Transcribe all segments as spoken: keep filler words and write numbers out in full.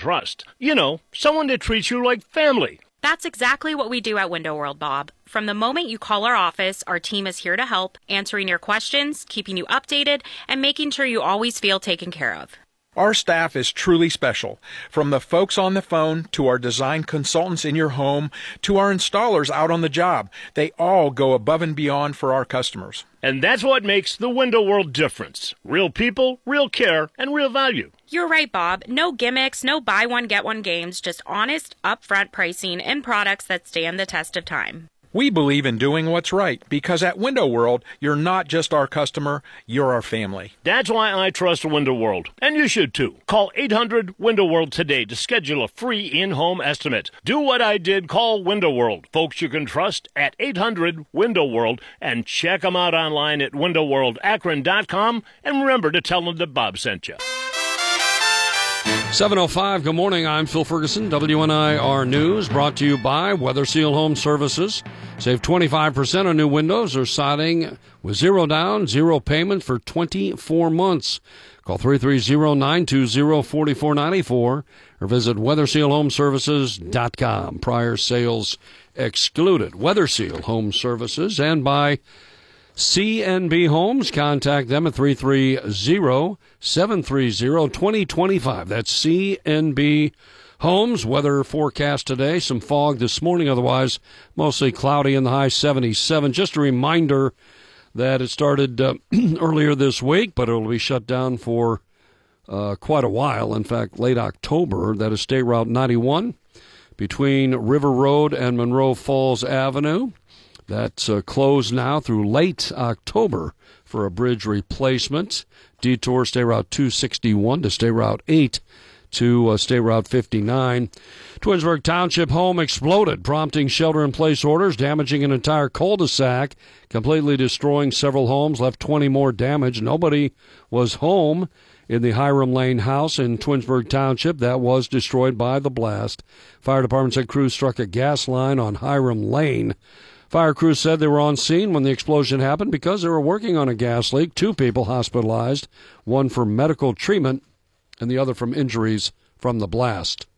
trust. You know, someone that treats you like family. That's exactly what we do at Window World, Bob. From the moment you call our office, our team is here to help, answering your questions, keeping you updated, and making sure you always feel taken care of. Our staff is truly special. From the folks on the phone to our design consultants in your home to our installers out on the job, they all go above and beyond for our customers. And that's what makes the Window World difference. Real people, real care, and real value. You're right, Bob. No gimmicks, no buy one, get one games, just honest, upfront pricing and products that stand the test of time. We believe in doing what's right because at Window World, you're not just our customer, you're our family. That's why I trust Window World, and you should too. Call eight hundred Window World today to schedule a free in-home estimate. Do what I did, call Window World. Folks you can trust at eight hundred Window World, and check them out online at window world akron dot com, and remember to tell them that Bob sent you. seven oh five, good morning. I'm Phil Ferguson, W N I R News, brought to you by Weather Seal Home Services. Save twenty-five percent on new windows or siding with zero down, zero payment for twenty-four months. Call three three zero, nine two zero, four four nine four or visit weather seal home services dot com. Prior sales excluded. Weather Seal Home Services, and by C N B Homes. Contact them at three three zero, seven three zero, two zero two five. That's C N B Homes. Weather forecast today, some fog this morning, otherwise mostly cloudy in the high seventy-seven. Just a reminder that it started uh, earlier this week, but it will be shut down for uh, quite a while. In fact, late October. That is State Route ninety-one between River Road and Monroe Falls Avenue. That's uh, closed now through late October for a bridge replacement. Detour State Route two sixty-one to State Route eight to uh, State Route fifty-nine. Twinsburg Township home exploded, prompting shelter-in-place orders, damaging an entire cul-de-sac, completely destroying several homes, left twenty more damaged. Nobody was home in the Hiram Lane house in Twinsburg Township. That was destroyed by the blast. Fire department said crews struck a gas line on Hiram Lane. Fire crews said they were on scene when the explosion happened because they were working on a gas leak. Two people hospitalized, one for medical treatment and the other from injuries from the blast.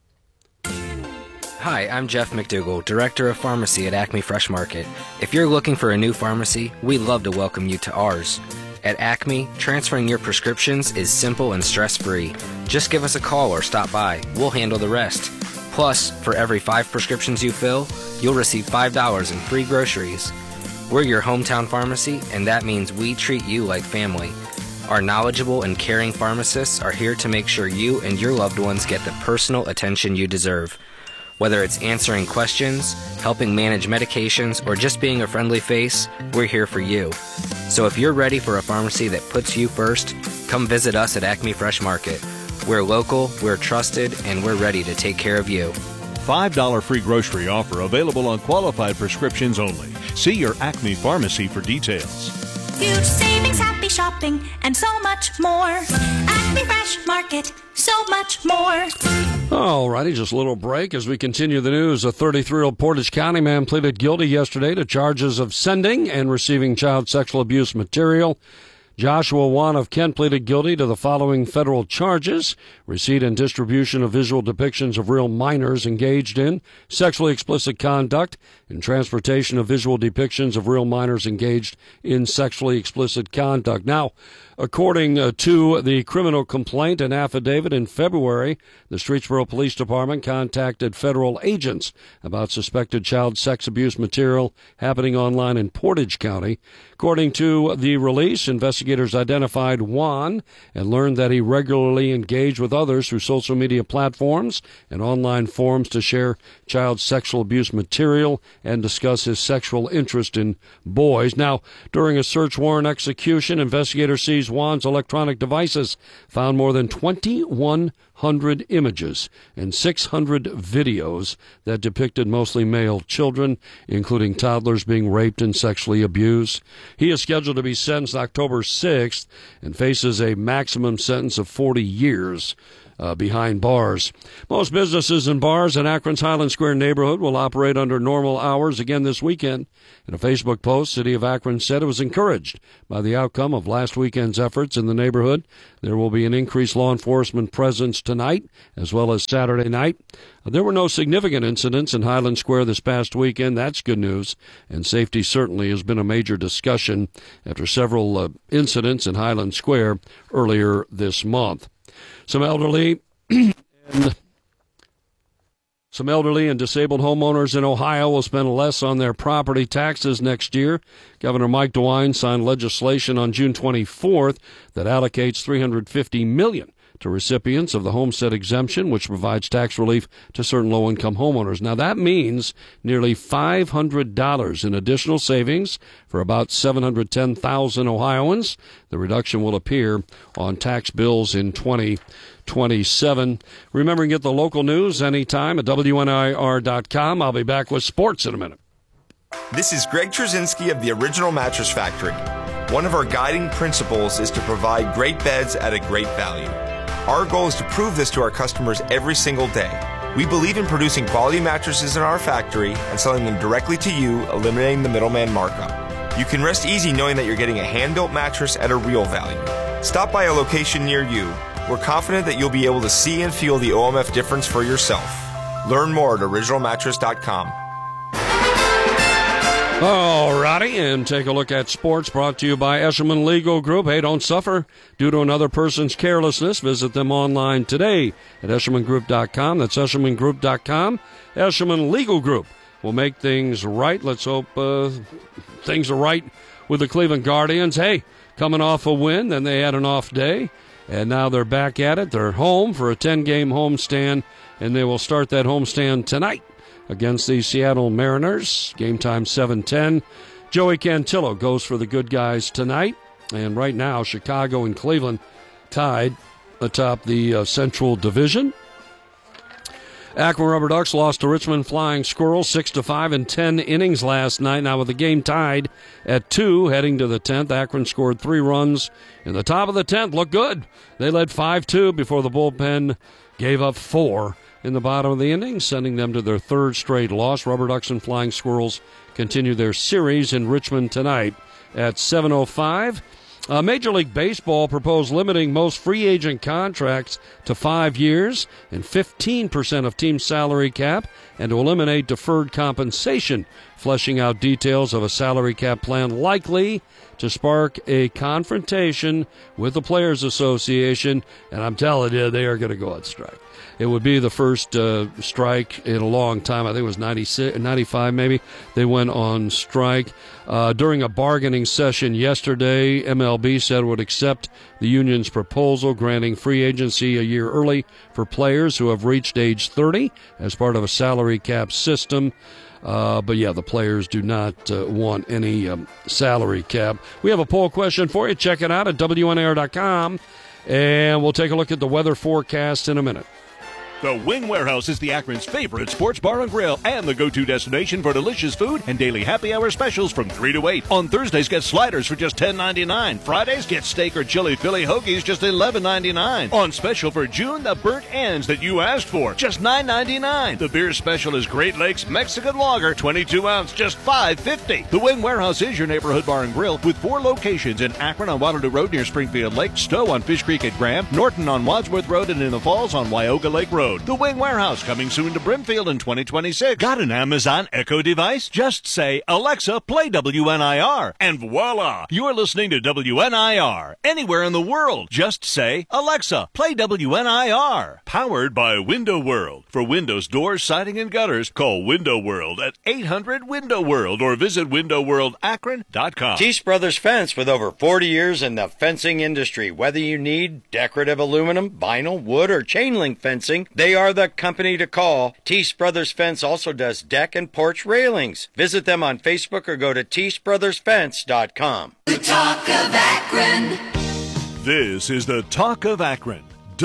Hi, I'm Jeff McDougall, Director of Pharmacy at Acme Fresh Market. If you're looking for a new pharmacy, we'd love to welcome you to ours. At Acme, transferring your prescriptions is simple and stress-free. Just give us a call or stop by. We'll handle the rest. Plus, for every five prescriptions you fill, you'll receive five dollars in free groceries. We're your hometown pharmacy, and that means we treat you like family. Our knowledgeable and caring pharmacists are here to make sure you and your loved ones get the personal attention you deserve. Whether it's answering questions, helping manage medications, or just being a friendly face, we're here for you. So if you're ready for a pharmacy that puts you first, come visit us at Acme Fresh Market. We're local, we're trusted, and we're ready to take care of you. five dollars free grocery offer available on qualified prescriptions only. See your Acme pharmacy for details. Huge savings, happy shopping, and so much more. Acme Fresh Market, so much more. All righty, just a little break as we continue the news. A thirty-three-year-old Portage County man pleaded guilty yesterday to charges of sending and receiving child sexual abuse material. Joshua Wan of Kent pleaded guilty to the following federal charges: receipt and distribution of visual depictions of real minors engaged in sexually explicit conduct, and transportation of visual depictions of real minors engaged in sexually explicit conduct. Now, according uh, to the criminal complaint and affidavit in February, the Streetsboro Police Department contacted federal agents about suspected child sex abuse material happening online in Portage County. According to the release, investigators identified Juan and learned that he regularly engaged with others through social media platforms and online forums to share child sexual abuse material and discuss his sexual interest in boys. Now, during a search warrant execution, investigators seized Juan's electronic devices, found more than twenty-one hundred images and six hundred videos that depicted mostly male children, including toddlers being raped and sexually abused. He is scheduled to be sentenced October sixth and faces a maximum sentence of forty years. uh, behind bars. Most businesses and bars in Akron's Highland Square neighborhood will operate under normal hours again this weekend. In a Facebook post, City of Akron said it was encouraged by the outcome of last weekend's efforts in the neighborhood. There will be an increased law enforcement presence tonight as well as Saturday night. There were no significant incidents in Highland Square this past weekend. That's good news. And safety certainly has been a major discussion after several uh, incidents in Highland Square earlier this month. Some elderly and Some elderly and disabled homeowners in Ohio will spend less on their property taxes next year. Governor Mike DeWine signed legislation on June twenty-fourth that allocates three hundred fifty million dollars to recipients of the homestead exemption, which provides tax relief to certain low-income homeowners. Now, that means nearly five hundred dollars in additional savings for about seven hundred ten thousand Ohioans. The reduction will appear on tax bills in twenty twenty-seven. Remember, you can get the local news anytime at W N I R dot com. I'll be back with sports in a minute. This is Greg Trzynski of the Original Mattress Factory. One of our guiding principles is to provide great beds at a great value. Our goal is to prove this to our customers every single day. We believe in producing quality mattresses in our factory and selling them directly to you, eliminating the middleman markup. You can rest easy knowing that you're getting a hand-built mattress at a real value. Stop by a location near you. We're confident that you'll be able to see and feel the O M F difference for yourself. Learn more at original mattress dot com. All righty, and take a look at sports brought to you by Eshelman Legal Group. Hey, don't suffer due to another person's carelessness. Visit them online today at eshelman group dot com. That's eshelman group dot com. Eshelman Legal Group will make things right. Let's hope uh, things are right with the Cleveland Guardians. Hey, coming off a win, then they had an off day, and now they're back at it. They're home for a ten-game homestand, and they will start that homestand tonight against the Seattle Mariners. Game time seven ten. Joey Cantillo goes for the good guys tonight. And right now, Chicago and Cleveland tied atop the uh, Central Division. Akron Rubber Ducks lost to Richmond Flying Squirrels six to five in ten innings last night. Now with the game tied at two, heading to the tenth, Akron scored three runs in the top of the tenth. Looked good. They led five two before the bullpen gave up four in the bottom of the inning, sending them to their third straight loss. Rubber Ducks and Flying Squirrels continue their series in Richmond tonight at seven oh five. Uh, Major League Baseball proposed limiting most free agent contracts to five years and fifteen percent of team salary cap, and to eliminate deferred compensation, fleshing out details of a salary cap plan likely to spark a confrontation with the Players Association, and I'm telling you, they are going to go on strike. It would be the first uh, strike in a long time. I think it was ninety-six, ninety-five maybe. They went on strike. Uh, during a bargaining session yesterday, M L B said it would accept the union's proposal granting free agency a year early for players who have reached age thirty as part of a salary cap system. Uh, but, yeah, the players do not uh, want any um, salary cap. We have a poll question for you. Check it out at W N I R dot com, and we'll take a look at the weather forecast in a minute. The Wing Warehouse is the Akron's favorite sports bar and grill and the go-to destination for delicious food and daily happy hour specials from three to eight. On Thursdays, get sliders for just ten ninety-nine. Fridays, get steak or chili Philly hoagies just eleven ninety-nine. On special for June, the burnt ends that you asked for, just nine ninety-nine. The beer special is Great Lakes Mexican Lager, twenty-two ounce, just five fifty. The Wing Warehouse is your neighborhood bar and grill with four locations in Akron on Waterloo Road near Springfield Lake, Stowe on Fish Creek at Graham, Norton on Wadsworth Road, and in the Falls on Wyoga Lake Road. The Wing Warehouse, coming soon to Brimfield in twenty twenty-six. Got an Amazon Echo device? Just say, Alexa, play W N I R, and voila! You're listening to W N I R. Anywhere in the world, just say, Alexa, play W N I R. Powered by Window World. For windows, doors, siding, and gutters, call Window World at eight hundred window world or visit window world akron dot com. Teese Brothers Fence, with over forty years in the fencing industry. Whether you need decorative aluminum, vinyl, wood, or chain link fencing, they are the company to call. Teese Brothers Fence also does deck and porch railings. Visit them on Facebook or go to teese brothers fence dot com. The Talk of Akron. This is the Talk of Akron.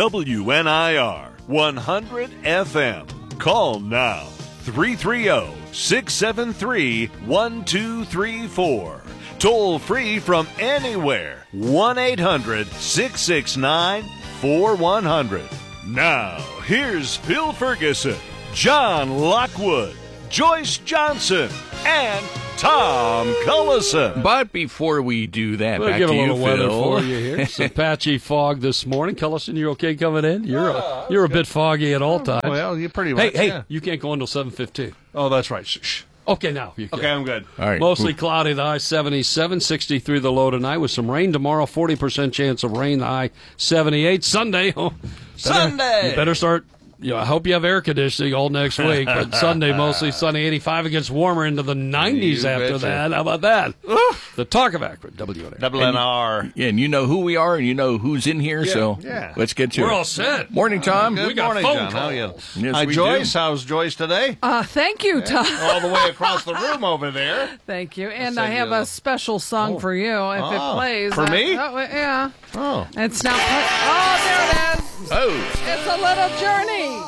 W N I R one hundred F M. Call now. three three zero, six seven three, one two three four. Toll free from anywhere. one eight hundred, six six nine, four one zero zero. Now, here's Phil Ferguson, John Lockwood, Joyce Johnson, and Tom Cullison. But before we do that, We'll back give to a you, little weather Phil. for you here. Some patchy fog this morning. Cullison, you okay coming in? You're a, you're a bit foggy at all times. Well, you pretty Hey, much. hey, yeah. you can't go until seven fifteen. Oh, that's right. Shh. Okay, now you can. Okay, I'm good. All right. Mostly cloudy, the high seventy-seven, sixty-three the low tonight with some rain tomorrow, forty percent chance of rain, the high seventy-eight. Sunday, oh, better, Sunday! You better start, you know, I hope you have air conditioning all next week, but Sunday mostly sunny, eighty-five. It gets warmer into the nineties You after betcha. that. How about that? The talk of Akron, W N A. Double N R. Yeah, and you know who we are, and you know who's in here, so yeah. let's get to We're it. all set. Morning, Tom. Good We got morning, phone John. How are you? calls. Yes, Hi, we Joyce. do. How's Joyce today? Uh, thank you, Tom. All the way across the room over there. Thank you. And send I have you a- a special song for you if Oh. it plays. For Uh, me? oh, yeah. Oh. It's not. Play- oh, there it is. Oh, It's a little journey.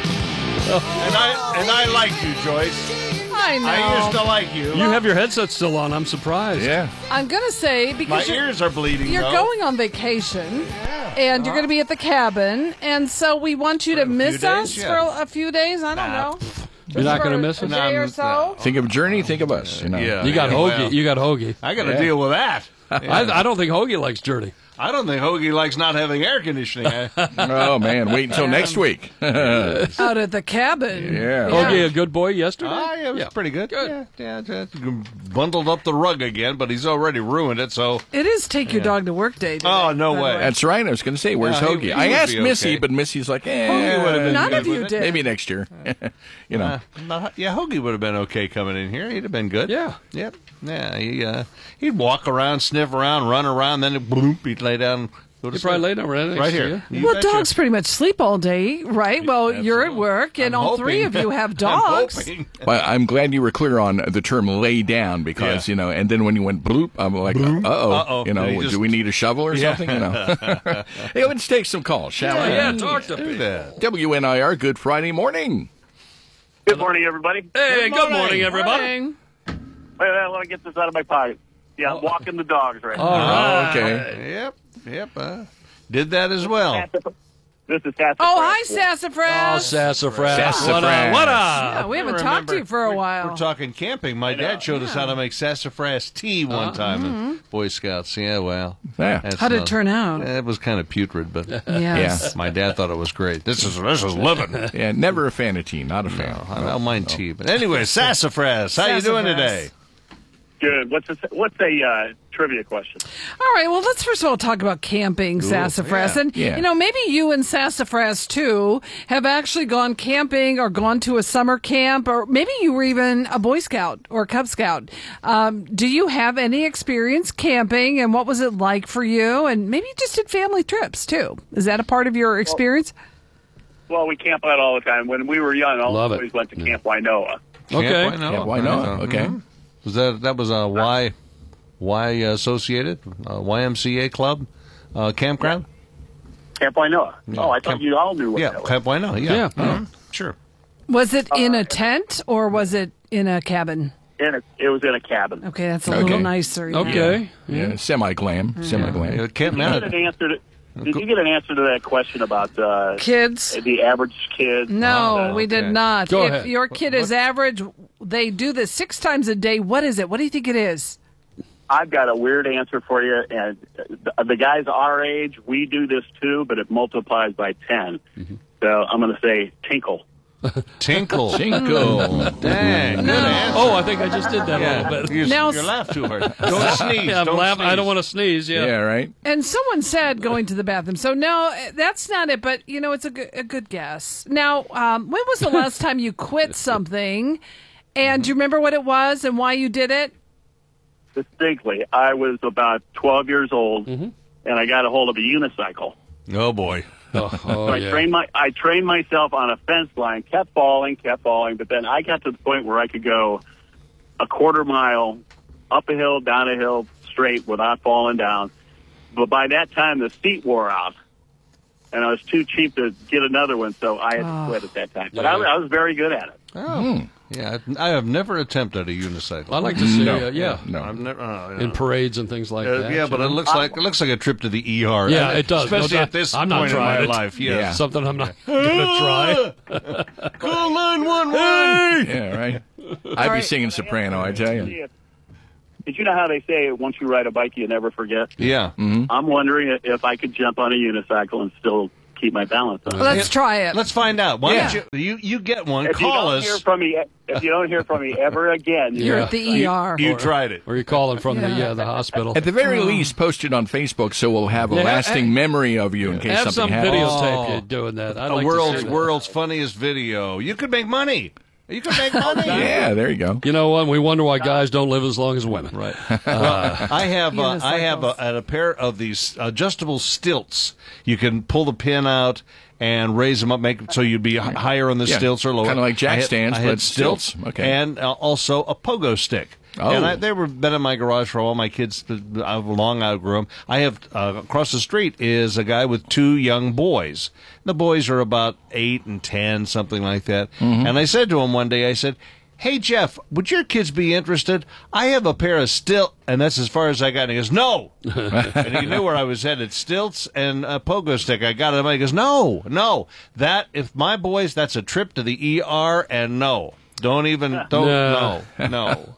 And I and I like you, Joyce. I know. I used to like you. You have your headset still on. I'm surprised. yeah. I'm going to say My because you're, ears are bleeding. you're though. going on vacation and you're going to be at the cabin. And so we want you to miss days, us yeah. for a few days. I don't Nah. know. You're not going to For miss a it? day or No, so. Think of Journey, think of us. You know. Yeah. You got Yeah, Hoagie. well. You got Hoagie. I got to Yeah. deal with that. I, I don't think Hoagie likes Journey. I don't think Hoagie likes not having air conditioning. I- Oh man, wait until next week. yeah. Out at the cabin. Hoagie, a good boy yesterday? Ah, yeah, it was Yeah. pretty good. Good. Yeah, yeah, just bundled up the rug again, but he's already ruined it. So, It is take your dog to work day today. oh no by the way. That's right. I was going to say, where's Yeah, he- Hoagie? he I would asked be Missy, okay. but Missy's like, eh, Hoagie would have been None good of you with it. did. maybe next year. you know. Uh, not- yeah, Hoagie would have been okay coming in here. He'd have been good. Yeah. Yep. Yeah. He uh, he'd walk around, sniff around, run around, then bloop, he'd lay down. Go to You probably sleep. laid down right next right to here. you. You Well, betcha. dogs pretty much sleep all day, right? Well, you're at Absolutely. work, and I'm all three of hoping. you have I'm dogs. hoping. Well, I'm glad you were clear on the term "lay down" because Yeah. you know. And then when you went bloop, I'm like, uh oh, Uh-oh. you know, And he do just- we need a shovel or Yeah. something? You know. Hey, let's take some calls, shall Oh, we? yeah, talk to Do me. that. W N I R. Good Friday morning. Good morning, everybody. Hey, good morning, everybody. Morning. Wait, wait, let me get this out of my pocket. Yeah, I'm walking the dogs right All now. right. Oh, okay. Yep. Yep. Uh, did that as well. This is Sassafras. Oh, hi, Oh, Sassafras. sassafras. Sassafras. What up? What Yeah, up? we haven't I talked to remember you for a we- while. We're talking camping. My dad showed us how to make sassafras tea one time in Boy Scouts. Yeah, well. Yeah. that's How'd it not- turn out? It was kind of putrid, but Yes. my dad thought it was great. This is this is living. Yeah, never a fan of tea. Not a fan. I don't mind tea, but anyway, sassafras. How you doing Sassafras. today? Good. What's a, what's a uh, trivia question? All right, well, let's first of all talk about camping, Sassafras. yeah, and, yeah. you know, maybe you and Sassafras, too, have actually gone camping or gone to a summer camp, or maybe you were even a Boy Scout or Cub Scout. Um, do you have any experience camping, and what was it like for you? And maybe you just did family trips, too. Is that a part of your experience? Well, we camp out all the time. When we were young, all Love the it. boys went to Camp Wainoa. Okay. Camp Wainoa. Yeah, why not? Okay. Mhm. Was that that was a Y Y associated uh, Y M C A club uh, campground? Camp Wainoa. Yeah, Oh, I thought Camp- you all knew what Yeah, that was. Camp Wainoa. Yeah, Yeah. Mhm. Sure. Was it in a tent or was it in a cabin? In a, it was in a cabin. Okay, that's a Okay. little nicer. yeah. Okay. Yeah, semi glam, semi glam. Yeah, Camp Did you get an answer to, did you get an answer to that question about uh, Kids? the average kid? No, Uh, we did okay. not. Go if ahead. your kid is average, they do this six times a day. What is it? What do you think it is? I've got a weird answer for you. And the, the guys our age, we do this too, but it multiplies by ten. Mm-hmm. So I'm going to say tinkle. Tinkle. Tinkle. Dang, good answer. Oh, I think I just did that a Yeah, little bit. you, Now- you laugh too hard. Don't sneeze. Yeah, I'm don't laughing. I sneeze. don't want to sneeze. Yeah. Yeah, right. And someone said going to the bathroom. So no, that's not it. But you know, it's a good, a good guess. Now, um, when was the last time you quit something? And do you remember what it was and why you did it? Distinctly, I was about twelve years old, Mm-hmm. and I got a hold of a unicycle. Oh boy. Oh, So oh I yeah. trained my I trained myself on a fence line, kept falling, kept falling, but then I got to the point where I could go a quarter mile up a hill, down a hill, straight without falling down. But by that time, the seat wore out. and I was too cheap to get another one, so I had to quit at that time. But Yeah. I, I was very good at it. Oh, yeah. I have never attempted a unicycle. I'd like to see. No. Uh, yeah, no. I've never. Uh, in parades and things like Uh, that. yeah, but you it know? looks like it looks like a trip to the E R. Yeah, And it does. especially No at doubt. this I'm not point in trying my it. life. Yeah. Yeah. Something I'm not gonna try. Call nine one one. Yeah, right. I'd be singing soprano, I tell you. Did you know how they say once you ride a bike, you never forget? Yeah. Mm-hmm. I'm wondering if I could jump on a unicycle and still keep my balance on it. Let's try it. Let's find out. Why Yeah. don't you, you you get one? If you Call don't us. hear from me, if you don't hear from me ever again, You're at the E R. You Or- tried it. Or you're calling from the Yeah. yeah the hospital. At the very least, post it on Facebook so we'll have a Yeah, lasting hey. memory of you in case Have some something happens. videotape Oh. you doing that. I'd a like world's to see that. world's funniest video. You could make money. You could make money. Yeah, there you go. You know what? We wonder why guys don't live as long as women. Right. Uh, I have uh, I have a, Unicycles. a pair of these adjustable stilts. You can pull the pin out and raise them up, make so you'd be h- higher on the Yeah, stilts or lower. kinda like jack I had- stands, I had but stilts. stilts. Okay. And uh, also a pogo stick. Oh. And I, they were been in my garage for all my kids. I've long outgrew them. I have uh, across the street is a guy with two young boys. The boys are about eight and ten, something like that. Mm-hmm. And I said to him one day, I said, "Hey Jeff, would your kids be interested? I have a pair of stilts," and that's as far as I got. And he goes, "No," and he knew where I was headed. Stilts and a pogo stick. I got it. He goes, "No, no. That if my boys, that's a trip to the E R, and no, don't even, don't, No. no, no."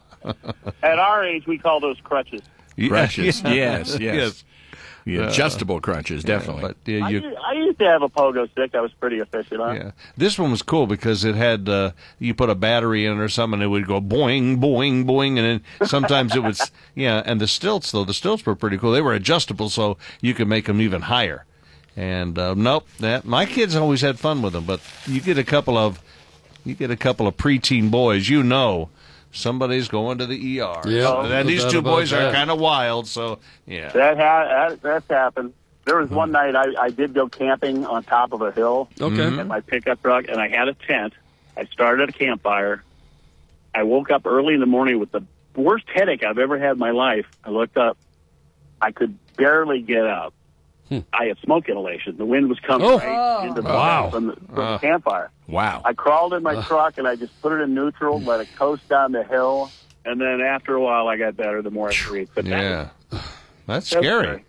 At our age, we call those crutches. Crutches, Yeah. yes, yes. The adjustable crutches, definitely. But uh, I, you, used, I used to have a pogo stick. I was pretty efficient on. yeah, this one was cool because it had uh, you put a battery in it or something, and it would go boing, boing, boing, and then sometimes it would, s- yeah. And the stilts though, the stilts were pretty cool. They were adjustable, so you could make them even higher. And uh, nope, that my kids always had fun with them. But you get a couple of, you get a couple of preteen boys, you know. Somebody's going to the E R. Yeah, So, no and these doubt two about boys are that. kind of wild, so yeah. That, ha- that that's happened. There was one night I, I did go camping on top of a hill Okay. in my pickup truck, and I had a tent. I started a campfire. I woke up early in the morning with the worst headache I've ever had in my life. I looked up. I could barely get up. I had smoke inhalation. The wind was coming Oh. right into the Wow. from the, from Uh. the campfire. Wow. I crawled in my truck and I just put it in neutral, let it coast down the hill, and then after a while I got better the more I breathed. But that Yeah, that's was scary.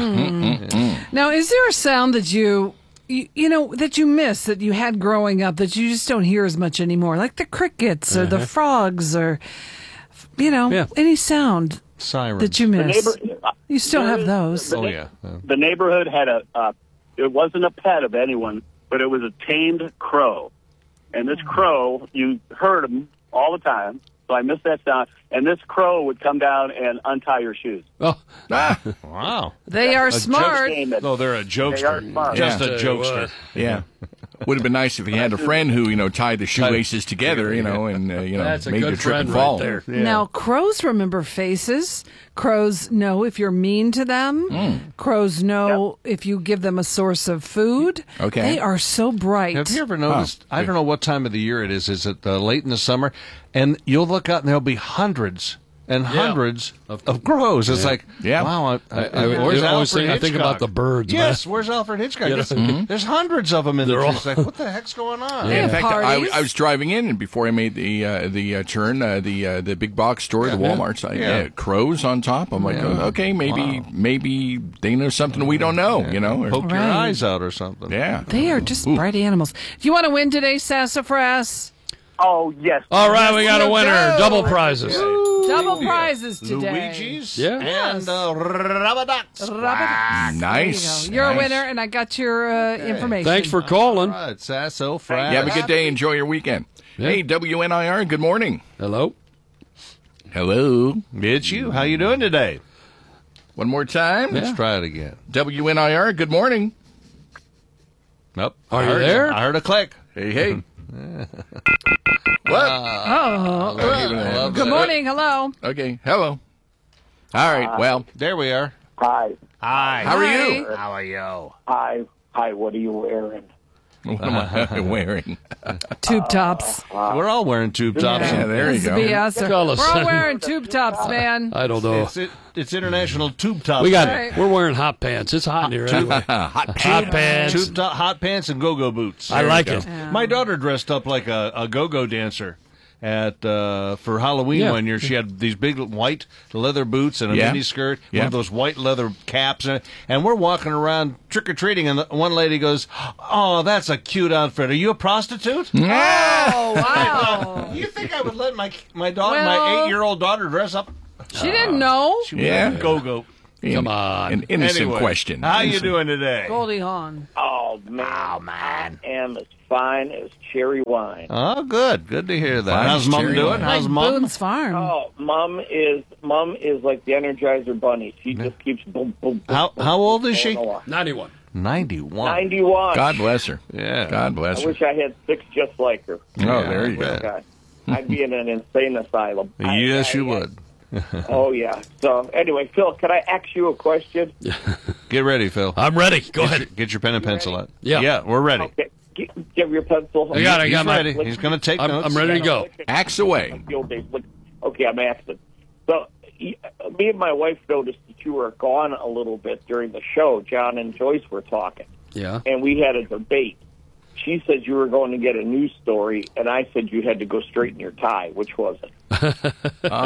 Yeah. Now, is there a sound that you, you, you know, that you miss that you had growing up that you just don't hear as much anymore, like the crickets or the frogs or, you know, Yeah. any sound Sirens. that you the miss? neighbor, You still have the- those. the- Oh yeah. Yeah. the neighborhood had a, uh, it wasn't a pet of anyone, but it was a tamed crow. And this crow, you heard him all the time, so I missed that sound. And this crow would come down and untie your shoes. Oh, Wow. They are A smart. Game that- No, they're a jokester. They are smart. Just Yeah. a Tell you jokester. what. Yeah. Would have been nice if he had a friend who, you know, tied the shoelaces together, you know, and, uh, you know, That's a made good the trip friend and right fall. there. Now, crows remember faces. Crows know if you're mean to them. Hmm. Crows know if you give them a source of food. Okay. They are so bright. Have you ever noticed? Oh, I don't know what time of the year it is. Is it uh, late in the summer? And you'll look out and there'll be hundreds and hundreds of, of crows. It's Yeah. like, Yeah. wow. I, I, I- I- where's I always Alfred think- I think Hitchcock? about the birds, Yes, where's Alfred Hitchcock? You know? There's, there's hundreds of them in They're the all- trees. Like, what the heck's going on? They In have fact, I, parties. I was driving in, and before I made the uh, the uh, turn, uh, the uh, the big box store, the Walmart's, I, Yeah. yeah, crows on top. I'm like, Yeah. okay, maybe Wow. maybe they know something we don't know, you know? Or- Poke your Right. eyes out or something. yeah. They are just bright animals. Do you want to win today, Sassafras? Oh, yes. all right, we got a winner. go. Double prizes. Double prizes today. Luigi's Yeah. and uh, Rabadots. Rabbit. Nice. There you go. You're nice. a winner, and I got your uh, information. Thanks for calling. All right, Sasso, Fry. You have a good day. Enjoy your weekend. Yeah. Hey, W N I R, good morning. Hello. Hello. It's you. How you doing today? One more time. Let's try it again. W N I R, good morning. Nope. Are I you heard- there? I heard a click. Hey, hey. What? Oh, Uh, good morning. Hello. Okay, hello. All right, well, There we are. Hi. Hi. how are Hi. you? How are you? Hi. Hi, what are you wearing? What am I wearing? Tube tops. We're all wearing tube tops. Yeah, there you It's go. B S. We're Call us. all wearing tube tops, man. I don't know. It's, it, it's International Tube Top. We got. Right. We're wearing hot pants. It's hot in here anyway. Hot Hot pants. Tube top, hot pants and go-go boots. I There like you go. it. Yeah. My daughter dressed up like a, a go-go dancer at uh, for Halloween Yeah. one year. She had these big white leather boots and a Yeah. mini skirt, Yeah. one of those white leather caps, and, and we're walking around trick-or-treating, and the, one lady goes, "Oh, that's a cute outfit. Are you a prostitute?" Oh, wow. You think I would let my my daughter, Well- my eight-year-old daughter, dress up? She didn't know. She Yeah. was a go-go. Come on. An innocent Anyway, question. How you Innocent. doing today? Goldie Hawn. Oh, man. Oh, man. I am as fine as cherry wine. Oh, good. Good to hear that. Fine How's as Mom cherry doing? wine. How's Like Mom? Boone's Farm. Oh, Mom is Mom is like the Energizer Bunny. She just keeps boom, boom, boom. How boom, how old boom, is she? going along. ninety-one. ninety-one. ninety-one. God bless her. Yeah. God bless I her. wish I had six just like her. Oh, there you go. God. I'd be in an insane asylum. I- Yes, I- you I- would. Oh, yeah. So, anyway, Phil, can I ask you a question? Get ready, Phil. I'm ready. Go Get ahead. your, get your pen and pencil out. Yeah. Yeah, we're ready. Okay. G- Give your pencil. I got it. I He's got my. ready. He's going to take I'm, notes. I'm ready to go. Axe away. The old days. Look- Okay, I'm asking. So, y- me and my wife noticed that you were gone a little bit during the show. John and Joyce were talking, Yeah. and we had a debate. She said you were going to get a news story, and I said you had to go straighten your tie. Which was it?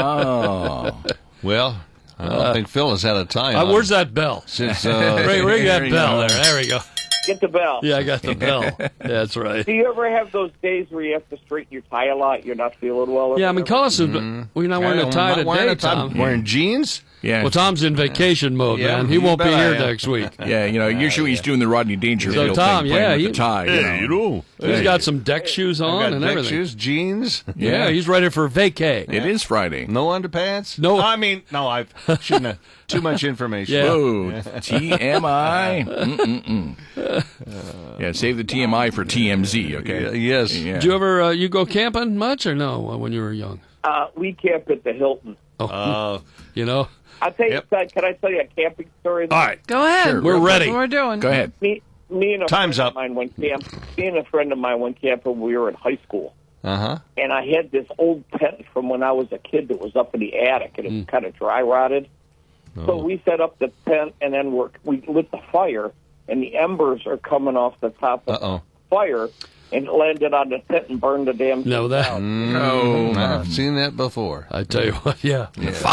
Oh. Well, I don't think Phil has had a tie Uh, on where's that bell? since. Uh, Ring, ring that here you bell go. there. There we go. Get the bell. Yeah, I got the bell. Yeah, that's right. Do you ever have those days where you have to straighten your tie a lot? You're not feeling well? or Yeah, I mean, whatever? Collis is. We're not wearing a I'm tie not wearing today, a tie. Tom. Wearing jeans? Yeah. Well, Tom's in vacation mode, Yeah, man. He you won't be bet I here am. next week. Yeah, you know, usually he's doing the Rodney Dangerfield So, Tom, thing, playing yeah, with he- the tie. you know. know. He's got some deck shoes on got and deck everything. shoes, jeans. Yeah, he's ready for vacay. It is Friday. No underpants? No. I mean, no, I shouldn't have. Too much information. Yeah. Whoa, T M I. Mm-mm-mm. Yeah, save the T M I for T M Z, okay? Yeah, yes. Yeah. Did you ever uh, you go camping much or no uh, when you were young? Uh, we camp at the Hilton. Oh, Uh, you know. I'll tell you, Yep. can I tell you a camping story? All right, Go ahead. Sure, we're ready. That's what we're doing. Go ahead. Me, me and a Time's friend up. of mine went camp. Me and a friend of mine went camping when we were in high school. uh-huh. And I had this old tent from when I was a kid that was up in the attic, and it was kind of dry rotted. So we set up the tent, and then we're, we lit the fire, and the embers are coming off the top of Uh-oh. the fire, and it landed on the tent and burned the damn thing No, that. down. No. I've seen that before. I tell you what. Yeah.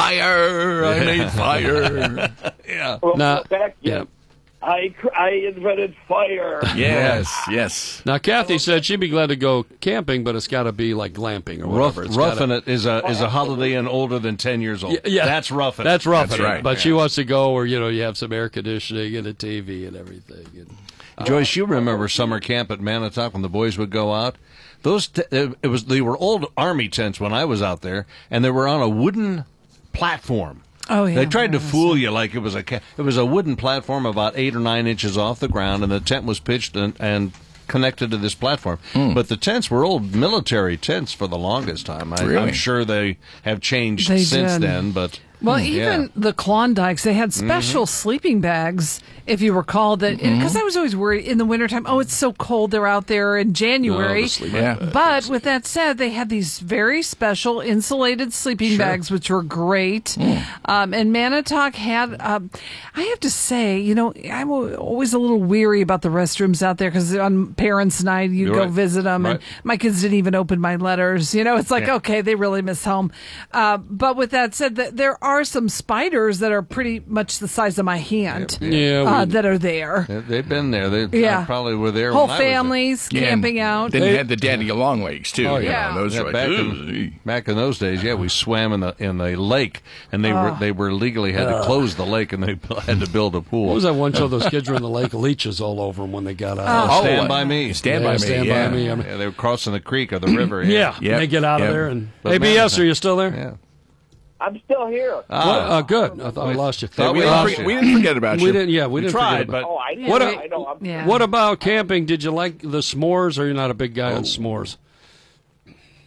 Fire! I made fire. Yeah. Well, Now- back yeah. in, I, cr- I invented fire. Yes, yes. Now, Kathy said she'd be glad to go camping, but it's got to be like glamping or Rough, whatever. It's roughing gotta, it is a is a holiday and older than ten years old. Yeah, yeah. That's roughing. That's roughing That's it. right. But she wants to go where you know you have some air conditioning and a T V and everything. And, Joyce, you remember summer camp at Manitowoc when the boys would go out? Those t- it was they were old army tents when I was out there, and they were on a wooden platform. Oh, yeah. They tried to Yes. fool you like it was a ca- it was a wooden platform about eight or nine inches off the ground, and the tent was pitched and, and connected to this platform. But the tents were old military tents for the longest time. I, Really? I'm sure they have changed They since did. then, but Well, mm, even yeah. the Klondikes, they had special sleeping bags, if you recall, that because I was always worried in the wintertime, oh, it's so cold, they're out there in January. the sleeping Yeah. But with that said, they had these very special insulated sleeping bags, which were great. Um, and Manitowoc had, um, I have to say, you know, I'm always a little weary about the restrooms out there because on parents' night, you You're go right. visit them, and Right. my kids didn't even open my letters. You know, it's like, Yeah. okay, they really miss home. Uh, but with that said, th- there are some spiders that are pretty much the size of my hand Yeah, uh, we- that are there. They- They've been there. They Yeah. uh, probably were there. Whole when I was there. families Yeah, and camping out. Then you had the daddy long legs, too. Oh, you yeah. know, those Yeah, were like, back, "Ugh." in, back in those days, yeah, we swam in the in the lake, and they Oh. were they were legally had to close the lake, and they had to build a pool. what was that one show? Those kids were in the lake, leeches all over them when they got out. Oh, Oh, Stand uh, by Me. Stand Yeah, by me. Stand yeah. by me. I mean, Yeah, they were crossing the creek or the river. yeah, Yep. they get out of Yep. there. And But A B S, man, are you still there? Yeah. I'm still here. What? Uh, good. I thought I lost you. Yeah, we, we didn't lost for- you. we didn't forget about We you. didn't. Yeah, we didn't tried, forget about- but- Oh, I, What I, a- I know. I'm, Yeah. What about camping? Did you like the s'mores, or you're not a big guy on s'mores?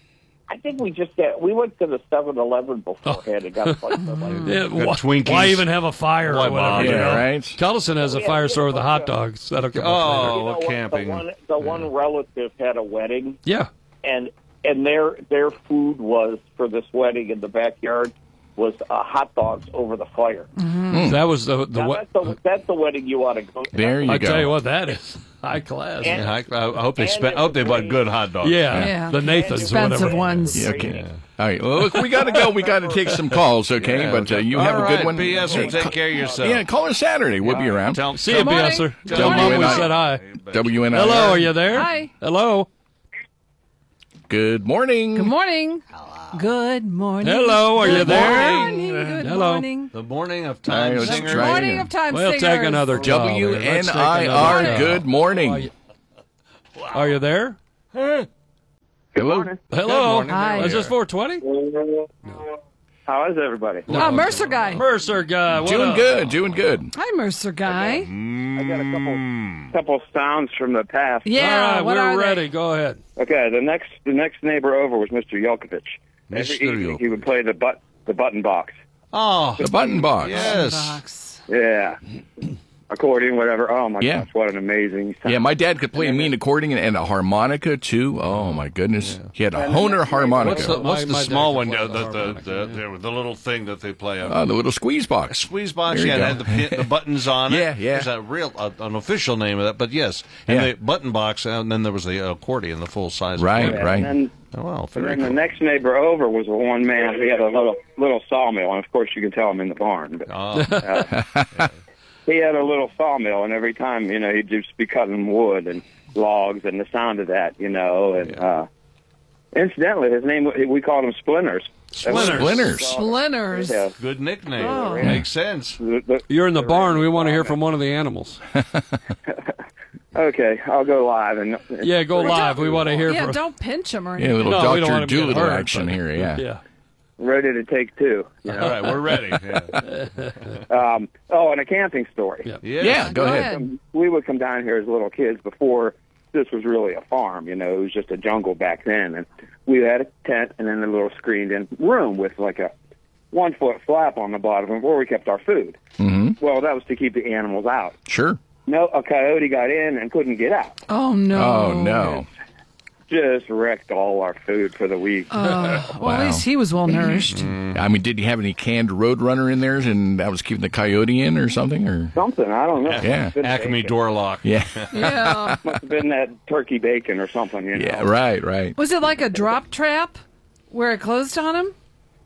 I think we just got, we went to the seven eleven beforehand and got like something. Yeah, why, Twinkies. why even have a fire Why or whatever? bother? You Yeah, know? right. Kellison has a Yeah, fire yeah, store with the yeah. hot dogs. That'll come Oh, up later. You know what, camping. The one, the one relative had a wedding, Yeah. and and their their food was for this wedding in the backyard was uh, hot dogs over the fire. Mm. That was the the. Now, What, that's, the that's the wedding you want to go to. There you I go. tell you what, that is high class. And- Yeah, I, I hope they And spent. it's I hope they bought great. good hot dogs. yeah, Yeah. the Nathans, or Expensive whatever. ones. Yeah, okay. All right. Well, look, we got to go. We got to take some calls, okay? Yeah, but uh, okay. you All have a right, good one. B S, Hey, take ca- care of yourself. Yeah, call us Saturday. We'll be around. Tell, See you, Good morning. B S er. Good Tell morning. Mom we said hi. W N I R. Hello, are you there? Hi. Hello. Good morning. Good morning. Good morning. Hello, are you Good there? morning. Good Hello. morning. the morning of All time right, let's singers. try it Morning again. of time We'll singers. take another call. W Let's N take I another R. call. Good morning. Are you, are you there? Hello. Hello. Hi. Is this four twenty? How is everybody? Oh, Mercer guy. Mercer guy. What Doing up? good. Doing good. Hi, Mercer guy. I got a couple couple sounds from the past. Yeah, All right, what we're are they? ready. Go ahead. Okay, the next the next neighbor over was Mister Yelkovich. Every Mister evening he would play the but the button box. Oh, The button box. yes. Box. Yeah. Accordion, whatever. Oh my Yeah. gosh, what an amazing sound. Yeah, my dad could play a mean accordion and a harmonica too. Oh my goodness, he had a Hohner harmonica. What's the, what's My- the my small dad one? could The, play the, the the, harmonica, the, the, the little thing that they play. Oh, the little squeeze box. Squeeze box, There you yeah, it go. had the, pin, the buttons on it. Yeah, yeah. There's a real, uh, an official name of that, but yes. And Yeah. the button box, and then there was the accordion, the full size. Right, accordion. right. And then, Oh, wow, and very then cool. the next neighbor over was a one man. He had a little little sawmill, and of course you can tell him in the barn. But, Oh. uh, he had a little sawmill, and every time, you know, he'd just be cutting wood and logs, and the sound of that, you know. And uh, incidentally, his name, we called him Splinters. Splinters. Splinters. Splinters. Yeah. Good nickname. Oh. Yeah. Makes sense. The- the- You're in the barn. We want to hear from one of the animals. Okay, I'll go live. and Yeah, go live. We want to hear Yeah, from. don't pinch him or Yeah, a anything. little No, we don't Doctor want him to get Doolittle hurt, action but- here. Yeah. Yeah. Ready to take two. You All know? right, we're ready. Yeah. Um, oh, and a camping story. Yeah. Yeah. Yeah, go Go ahead. ahead. Um, we would come down here as little kids before this was really a farm. You know, it was just a jungle back then, and we had a tent and then a little screened-in room with like a one-foot flap on the bottom where we kept our food. Mm-hmm. Well, that was to keep the animals out. Sure. No, a coyote got in and couldn't get out. Oh, no. Oh no. Just wrecked all our food for the week. Uh, well, Wow. at least he was well nourished. I mean, did you have any canned Roadrunner in there, and that was keeping the coyote in, or something, or? Something, I don't know. Yeah. Must have been Acme bacon. door lock. Yeah. Yeah. Must have been that turkey bacon or something, you know. Yeah. Right. Right. Was it like a drop trap where it closed on him?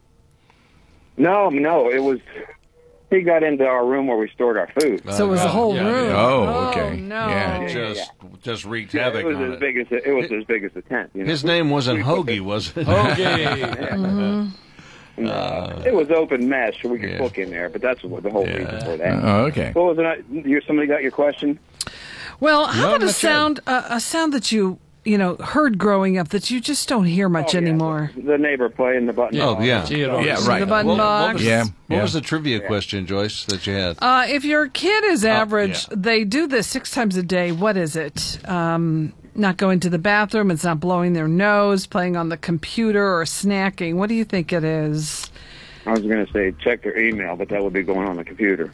No, no, it was. He got into our room where we stored our food. So it was a whole yeah, room. yeah. Oh, okay. no. Yeah. It Yeah, just, just wreaked Yeah, havoc it was on as it. big as it, it was as big as the tent. You know? His name wasn't Hoagie, was it? Okay. Uh, it was open mesh, so we could Yeah. cook in there. But that's what the whole reason for that. Oh, okay. What was it? You, somebody got your question? Well, how No, about a not sure. sound, uh, a sound that you, you know, heard growing up that you just don't hear much Oh, yeah, anymore? The, the neighbor playing the button. Oh, yeah. See it all. Yeah. Right. The button What- what box. was- Yeah. What yeah. was the trivia question, Joyce, that you had? Uh, if your kid is average, yeah. they do this six times a day. What is it? Um, not going to the bathroom. It's not blowing their nose, playing on the computer, or snacking. What do you think it is? I was going to say check their email, but that would be going on the computer.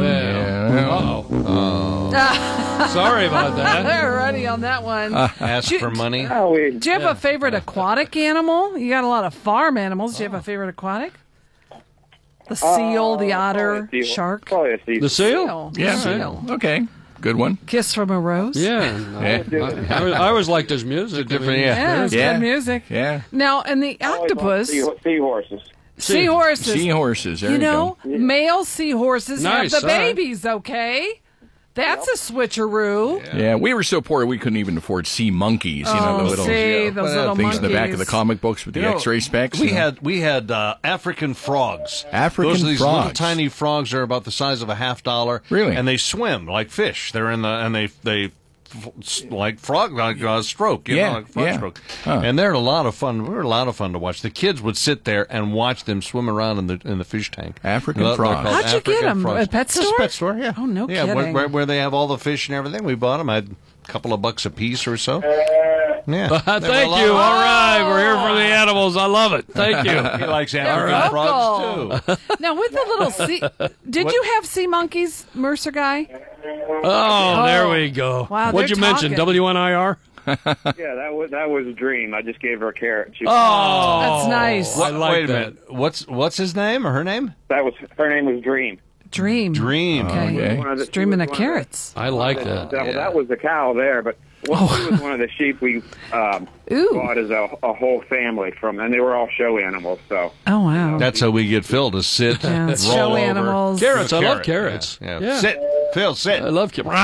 Well, uh-oh. Sorry about that. They're ready on that one. Ask do- for money? Oh, we, do you have a favorite aquatic animal? You got a lot of farm animals. Do you have a favorite aquatic? The seal, the otter, probably a seal. shark. Probably a seal. The seal? Seal. Yeah. Seal. Okay. Good one. Kiss from a rose. Yeah. Yeah. I, I, I always liked his music. I mean, Yeah, it's Yeah. good music. Yeah. Now, and the octopus, Sea, seahorses. seahorses. Seahorses. There You you, know, go. male seahorses Nice, have the all right. babies, okay? That's a switcheroo. Yeah, we were so poor we couldn't even afford sea monkeys. You know, Oh, the little see, you know, those little things in the back of the monkeys. comic books with the You know, X-ray specs. We you know. had we had uh, African frogs. African Those are these little frogs. tiny frogs. They're about the size of a half dollar. Really? And they swim like fish. They're in the and they they f- like frog like uh, stroke. You Yeah, know, like frog yeah. stroke. Huh. And they're a lot of fun. They were a lot of fun to watch. The kids would sit there and watch them swim around in the in the fish tank. African They're- they're frogs. called How'd you get African 'em? frogs. A pet Just store? pet store. Yeah. Oh, no yeah, where, kidding. where, where they have all the fish and everything. We bought them. I'd couple of bucks a piece or so. Yeah. Thank you. All right. We're here for the animals. I love it. Thank you. He likes African frogs, too. Now, with the little sea... Did What? you have sea monkeys, Mercer guy? Oh, there we go. Wow, What'd they're you mention? talking. W N I R? Yeah, that was that was a dream. I just gave her a carrot. She, Oh, That's nice. What, I like wait a that. minute. What's what's his name or her name? That was her name was Dream. Dream. Dream. Okay. Okay. One of the- It's dreaming she of was one of the- carrots. I like That, that. well, that was the cow there, but well, she was one of the sheep we um, Ooh. bought as a, a whole family from, and they were all show animals. So Oh, wow. That's how we get Phil to sit, Yeah, roll show over. animals. Carrots. I love Carrot, carrots. Yeah. Yeah. Sit, Phil. Sit. I love carrots.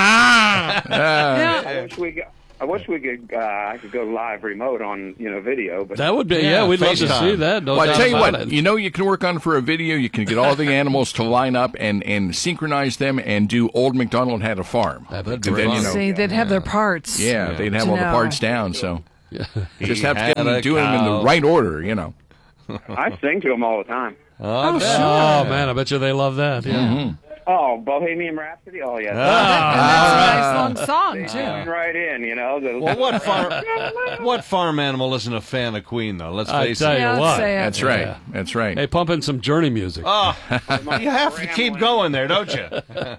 I wish we got, I wish we could uh, I could go live remote on you know video, but That would be, yeah, Yeah, we'd love to FaceTime. see that. No Well, I doubt tell you about what, it. you know, you can work on for a video. You can get all the animals to line up and, and synchronize them and do Old MacDonald Had a Farm. That'd be And then, fun. you know, See, they'd have their parts. yeah, they'd have To all the know. parts down. So just have to had get them a do them in cow. the right order. You know. I sing to them all the time. Oh, sure. Oh, man, I bet you they love that. Yeah. Mm-hmm. Oh, Bohemian Rhapsody. Oh yeah, And that's a nice long song, They too. tune right in. You know. The, Well, what farm what farm animal isn't a fan of Queen, though? Let's I face tell it. you Yeah, let's what. say it. That's right. Yeah. That's right. Hey, pump in some Journey music. Oh, you have to keep going there, don't you?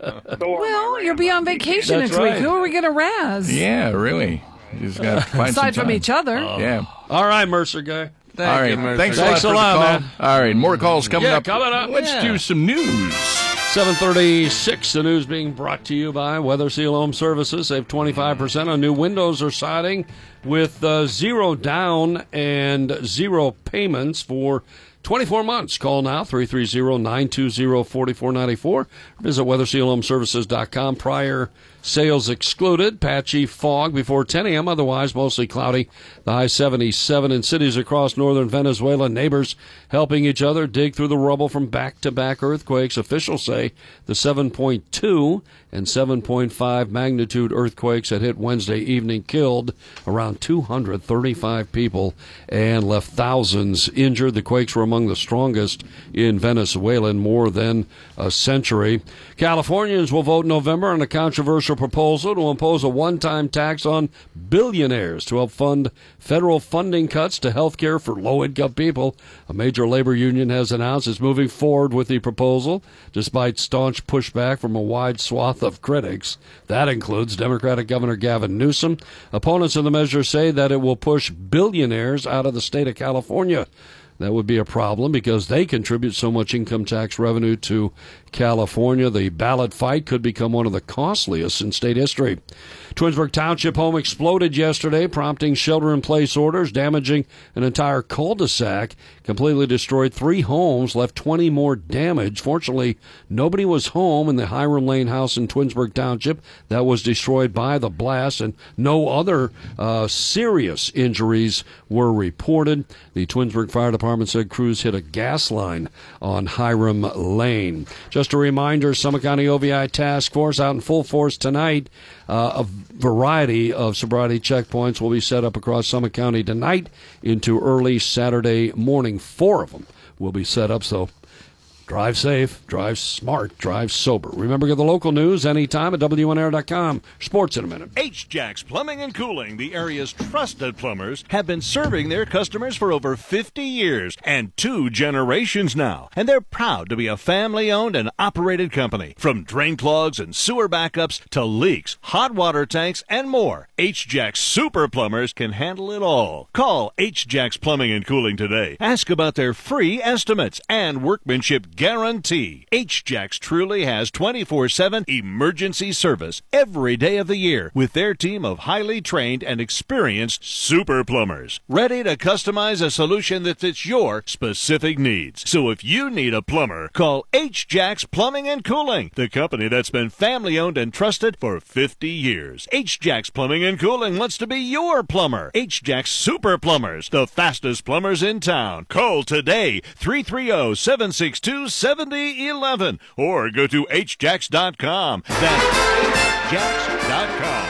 Well, you'll be on vacation That's next right. week. Who are we going to razz? Yeah, really. You just got to find Aside some from time. each other. Yeah. All right, Mercer guy. Thank All right. you, Mercer. Thanks, Thanks a a lot, lot, for the call. man. All right. More calls coming Yeah, up. coming up. Let's Yeah. do some news. seven thirty-six, the news being brought to you by Weather Seal Home Services. Save twenty-five percent on new windows or siding with uh, zero down and zero payments for twenty-four months. Call now, three three zero, nine two zero, four four nine four. Visit weather seal home services dot com. Prior sales excluded. Patchy fog before ten a.m., otherwise mostly cloudy. The high seventy-seven in cities across northern Venezuela. Neighbors helping each other dig through the rubble from back-to-back earthquakes. Officials say the seven point two and seven point five magnitude earthquakes that hit Wednesday evening killed around two hundred thirty-five people and left thousands injured. The quakes were among the strongest in Venezuela in more than a century. Californians will vote in November on a controversial proposal to impose a one-time tax on billionaires to help fund federal funding cuts to health care for low-income people. A major labor union has announced it's moving forward with the proposal, despite staunch pushback from a wide swath of critics. That includes Democratic Governor Gavin Newsom. Opponents of the measure say that it will push billionaires out of the state of California. That would be a problem because they contribute so much income tax revenue to California. The ballot fight could become one of the costliest in state history. Twinsburg Township home exploded yesterday, prompting shelter-in-place orders, damaging an entire cul-de-sac, completely destroyed three homes, left twenty more damaged. Fortunately, nobody was home in the Hiram Lane house in Twinsburg Township that was destroyed by the blast, and no other uh, serious injuries were reported. The Twinsburg Fire Department said crews hit a gas line on Hiram Lane. Just a reminder, Summit County O V I Task Force out in full force tonight. Uh, a variety of sobriety checkpoints will be set up across Summit County tonight into early Saturday morning. Four of them will be set up, so drive safe, drive smart, drive sober. Remember, get the local news anytime at W N R dot com. Sports in a minute. H-Jacks Plumbing and Cooling, the area's trusted plumbers, have been serving their customers for over fifty years and two generations now. And they're proud to be a family-owned and operated company. From drain clogs and sewer backups to leaks, hot water tanks, and more, H-Jacks Super Plumbers can handle it all. Call H-Jacks Plumbing and Cooling today. Ask about their free estimates and workmanship guarantee. H-Jacks truly has twenty-four seven emergency service every day of the year with their team of highly trained and experienced super plumbers, ready to customize a solution that fits your specific needs. So if you need a plumber, call H-Jacks Plumbing and Cooling, the company that's been family-owned and trusted for fifty years. H-Jacks Plumbing and Cooling wants to be your plumber. H-Jacks Super Plumbers, the fastest plumbers in town. Call today, three three zero, seven six two, seven zero one one, or go to H Jacks dot com. That's H Jacks dot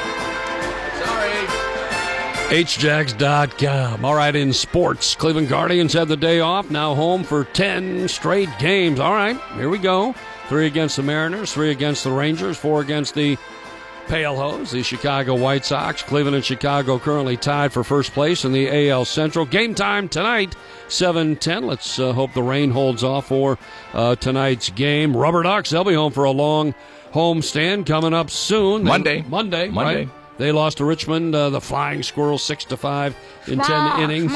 com. H Jacks dot com. All right, in sports, Cleveland Guardians had the day off, now home for ten straight games. All right, here we go. Three against the Mariners, three against the Rangers, four against the Pale Hose, the Chicago White Sox. Cleveland and Chicago currently tied for first place in the A L Central. Game time tonight, seven ten. Let's uh, hope the rain holds off for uh, tonight's game. Rubber Ducks, they'll be home for a long homestand coming up soon. Monday. They, Monday. Monday. Right? They lost to Richmond, uh, the Flying Squirrels, six to five in ten innings.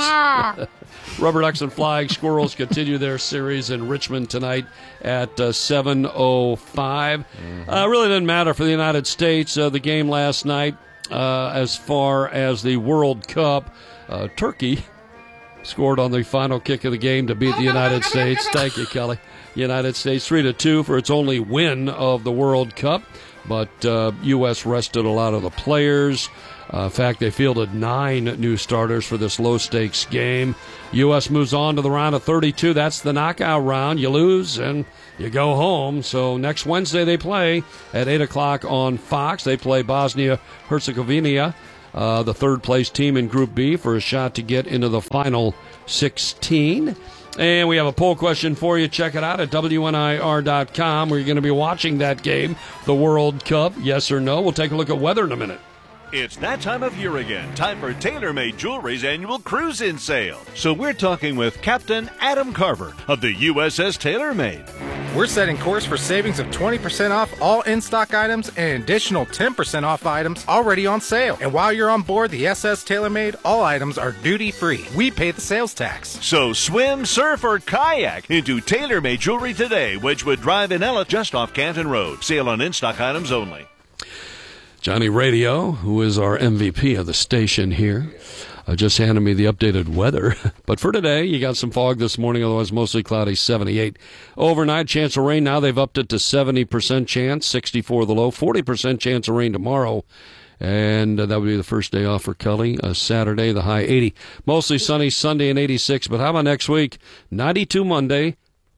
Rubber Ducks and Flying Squirrels continue their series in Richmond tonight at uh, seven oh five. Mm-hmm. Uh, really didn't matter for the United States. Uh, the game last night, uh, as far as the World Cup, uh, Turkey scored on the final kick of the game to beat the United States. Thank you, Kelly. United States three to two for its only win of the World Cup. But uh, U S rested a lot of the players. Uh, in fact, they fielded nine new starters for this low-stakes game. U S moves on to the round of thirty-two. That's the knockout round. You lose and you go home. So next Wednesday they play at eight o'clock on Fox. They play Bosnia-Herzegovina, uh, the third-place team in Group B, for a shot to get into the final sixteen. And we have a poll question for you. Check it out at W N I R dot com, where you're going to be watching that game, the World Cup. Yes or no? We'll take a look at weather in a minute. It's that time of year again. Time for TaylorMade Jewelry's annual cruise-in sale. So we're talking with Captain Adam Carver of the U S S TaylorMade. We're setting course for savings of twenty percent off all in-stock items and an additional ten percent off items already on sale. And while you're on board the S S TaylorMade, all items are duty-free. We pay the sales tax. So swim, surf, or kayak into TaylorMade Jewelry today, Wedgwood Drive in Ella, just off Canton Road. Sale on in-stock items only. Johnny Radio, who is our M V P of the station here, uh, just handed me the updated weather. But for today, you got some fog this morning, otherwise mostly cloudy, seventy-eight. Overnight, chance of rain. Now they've upped it to seventy percent chance, sixty-four the low, forty percent chance of rain tomorrow. And uh, that would be the first day off for Cully. Uh, Saturday, the high eighty. Mostly sunny Sunday and eighty-six. But how about next week? ninety-two Monday,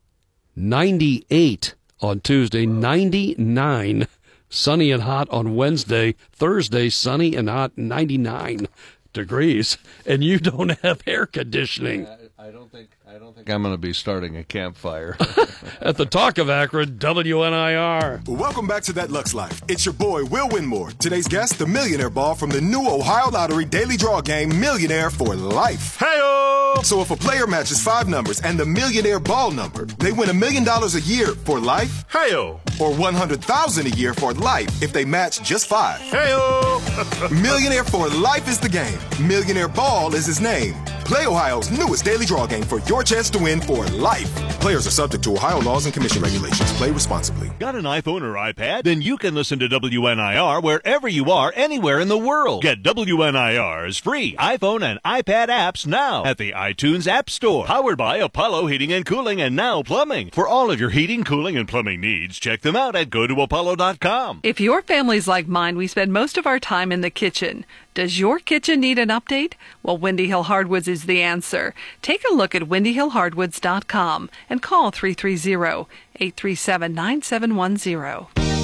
ninety-eight on Tuesday, ninety-nine. Sunny and hot on Wednesday. Thursday, sunny and hot, ninety-nine degrees. And you don't have air conditioning. I, I don't think I don't think I'm going to be starting a campfire. At the Talk of Akron, W N I R. Welcome back to That Lux Life. It's your boy, Will Winmore. Today's guest, the Millionaire Ball from the new Ohio Lottery Daily Draw game, Millionaire for Life. Hey-o! So if a player matches five numbers and the Millionaire Ball number, they win a million dollars a year for life. Hey-o! Or one hundred thousand dollars a year for life if they match just five. Hey-o! Millionaire for Life is the game. Millionaire Ball is his name. Play Ohio's newest daily draw game for your chance to win for life. Players are subject to Ohio laws and commission regulations. Play responsibly. Got an iPhone or iPad? Then you can listen to W N I R wherever you are, anywhere in the world. Get W N I R's free iPhone and iPad apps now at the iTunes App Store. Powered by Apollo Heating and Cooling and Now Plumbing. For all of your heating, cooling, and plumbing needs, check them out at go to apollo dot com. If your family's like mine, we spend most of our time in the kitchen. Does your kitchen need an update? Well, Windy Hill Hardwoods is the answer. Take a look at windy hill hardwoods dot com and call three three zero, eight three seven, nine seven one zero.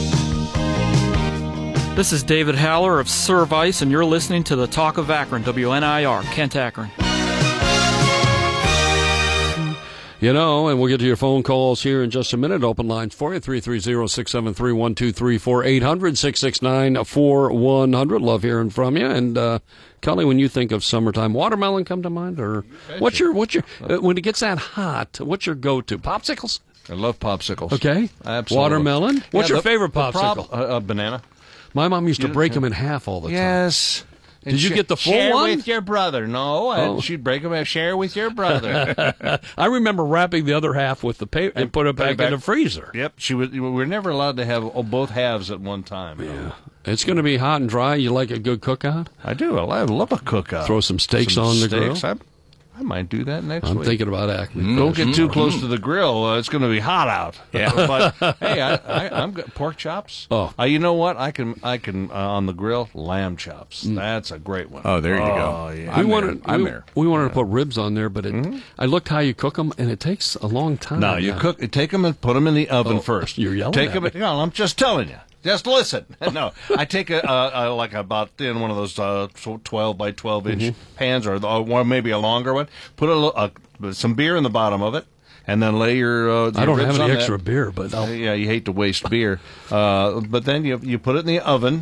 This is David Haller of Service, and you're listening to the Talk of Akron, W N I R, Kent Akron. You know, and we'll get to your phone calls here in just a minute. Open lines for you, three three zero, six seven three, one two three four, eight hundred, six six nine, four one hundred. Love hearing from you. And, uh, Kelly, when you think of summertime, watermelon come to mind? Or what's your, what's your, uh, when it gets that hot, what's your go-to? Popsicles? I love popsicles. Okay. Absolutely. Watermelon? What's Yeah, your the- favorite the popsicle? prob- uh, uh, banana. My mom used to You- break them in half all the time. Yes. Did you sh- get the full share one? with your brother. No, Oh. and she'd break them and share with your brother. I remember wrapping the other half with the paper and put it back, in the freezer. Yep, she was. We were never allowed to have both halves at one time. Yeah, it's going to be hot and dry. You like a good cookout? I do. I love, love a cookout. Throw some steaks Some on the steaks. grill. I, I might do that next I'm week. thinking about Acme. Mm, Don't get too close to the grill. Uh, it's going to be hot out. Yeah, but hey, I, I, I'm good. Pork chops. Oh, uh, you know what? I can I can uh, on the grill lamb chops. That's a great one. Oh, there you oh, go. Yeah. We I'm wanted, there. I'm we, there. we wanted to put ribs on there, but it, mm-hmm. I looked how you cook them, and it takes a long time. No, you cook. Take them and put them in the oven Oh, first. you're yelling Take at them. me. No, I'm just telling you. Just listen. No, I take a, a, a like about in one of those uh, twelve by twelve inch Mm-hmm. pans, or, the, or maybe a longer one. Put a, a some beer in the bottom of it, and then lay your. Uh, your I don't ribs have any on extra that. beer, but I'll... yeah, you hate to waste beer. Uh, but then you you put it in the oven.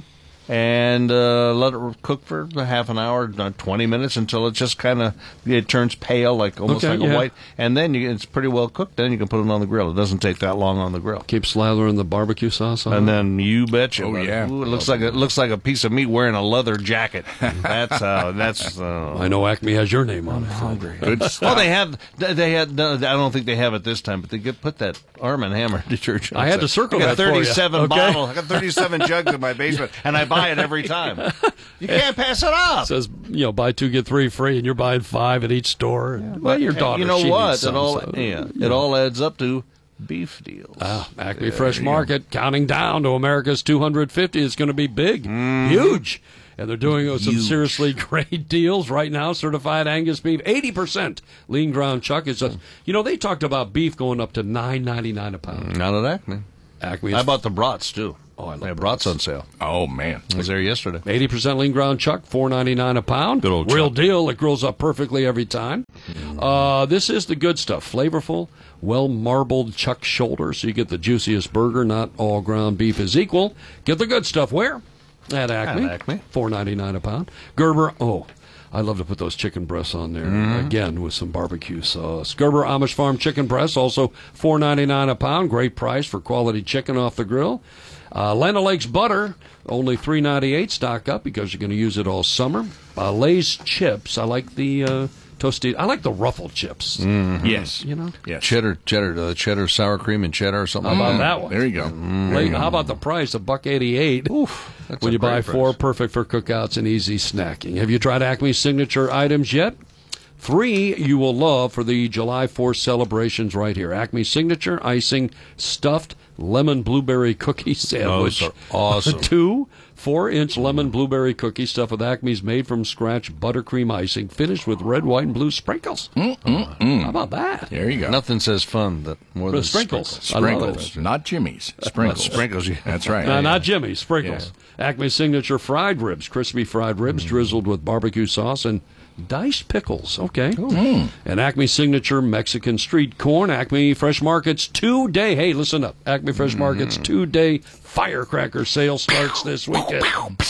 and uh, let it cook for a half an hour, twenty minutes, until it just kind of it turns pale, like almost Okay, like yeah. a white. And then you, it's pretty well cooked. Then you can put it on the grill. It doesn't take that long on the grill. Keep slathering the barbecue sauce on And it. then you betcha. Oh, buddy. yeah. Ooh, it looks like a, it looks like a piece of meat wearing a leather jacket. That's how. That's. Uh, I know Acme has your name on it. Hungry. Good Well, stuff. they have. They had. No, I don't think they have it this time, but they get put that Arm and Hammer detergent. I had to circle I got that for you. thirty-seven Okay. bottles. I got thirty-seven jugs in my basement, and I buy it every time. You can't pass it up. It says, you know, buy two, get three free, and you're buying five at each store. Well, your daughter, You know she what? needs some, it all. so, yeah, you It know. all adds up to beef deals. Ah, Acme There Fresh you go. Market, counting down to America's two hundred fifty. It's going to be big, Mm-hmm. huge. And they're doing uh, some Huge. seriously great deals right now. Certified Angus beef, eighty percent lean ground chuck. It's just, you know, they talked about beef going up to nine ninety-nine a pound. Not at Acme. Acme is I bought the brats too. Oh, I love They have brats on sale. Oh, man. I was there yesterday. eighty percent lean ground chuck, four ninety-nine a pound. Good old Real chuck. deal. It grills up perfectly every time. Uh, this is the good stuff. Flavorful, well marbled chuck shoulder, so you get the juiciest burger. Not all ground beef is equal. Get the good stuff where? At Acme. At Acme. four ninety-nine a pound. Gerber. Oh, I love to put those chicken breasts on there Mm-hmm. again with some barbecue sauce. Gerber Amish Farm chicken breasts, also four ninety-nine a pound. Great price for quality chicken off the grill. Uh, Land O'Lakes butter, only three ninety-eight. Stock up because you're going to use it all summer. Uh, Lay's chips. I like the uh, toasted. I like the ruffled chips. Mhm. Yes. You know. Yes. Cheddar, cheddar, uh, cheddar, sour cream, and cheddar or something. How like about that. that one? There you go. Lay- how about the price? A buck eighty-eight. Oof, that's When a you buy great four, price. perfect for cookouts and easy snacking. Have you tried Acme's signature items yet? Three you will love for the July fourth celebrations right here. Acme signature icing stuffed lemon blueberry cookie sandwich. Those are awesome. Two four-inch lemon blueberry cookie stuffed with Acme's made-from-scratch buttercream icing, finished with red, white, and blue sprinkles. Mm-mm-mm. How about that? There you go. Nothing says fun that more The than sprinkles. sprinkles. I love Sprinkles, it. not Jimmy's. Sprinkles. Sprinkles, yeah. That's right. No, not Jimmy. Sprinkles. Acme signature fried ribs, crispy fried ribs drizzled with barbecue sauce and diced pickles. Okay. Mm. And Acme signature Mexican street corn. Acme Fresh Market's two-day. Hey, listen up. Acme Fresh Market's two-day firecracker sale starts this weekend.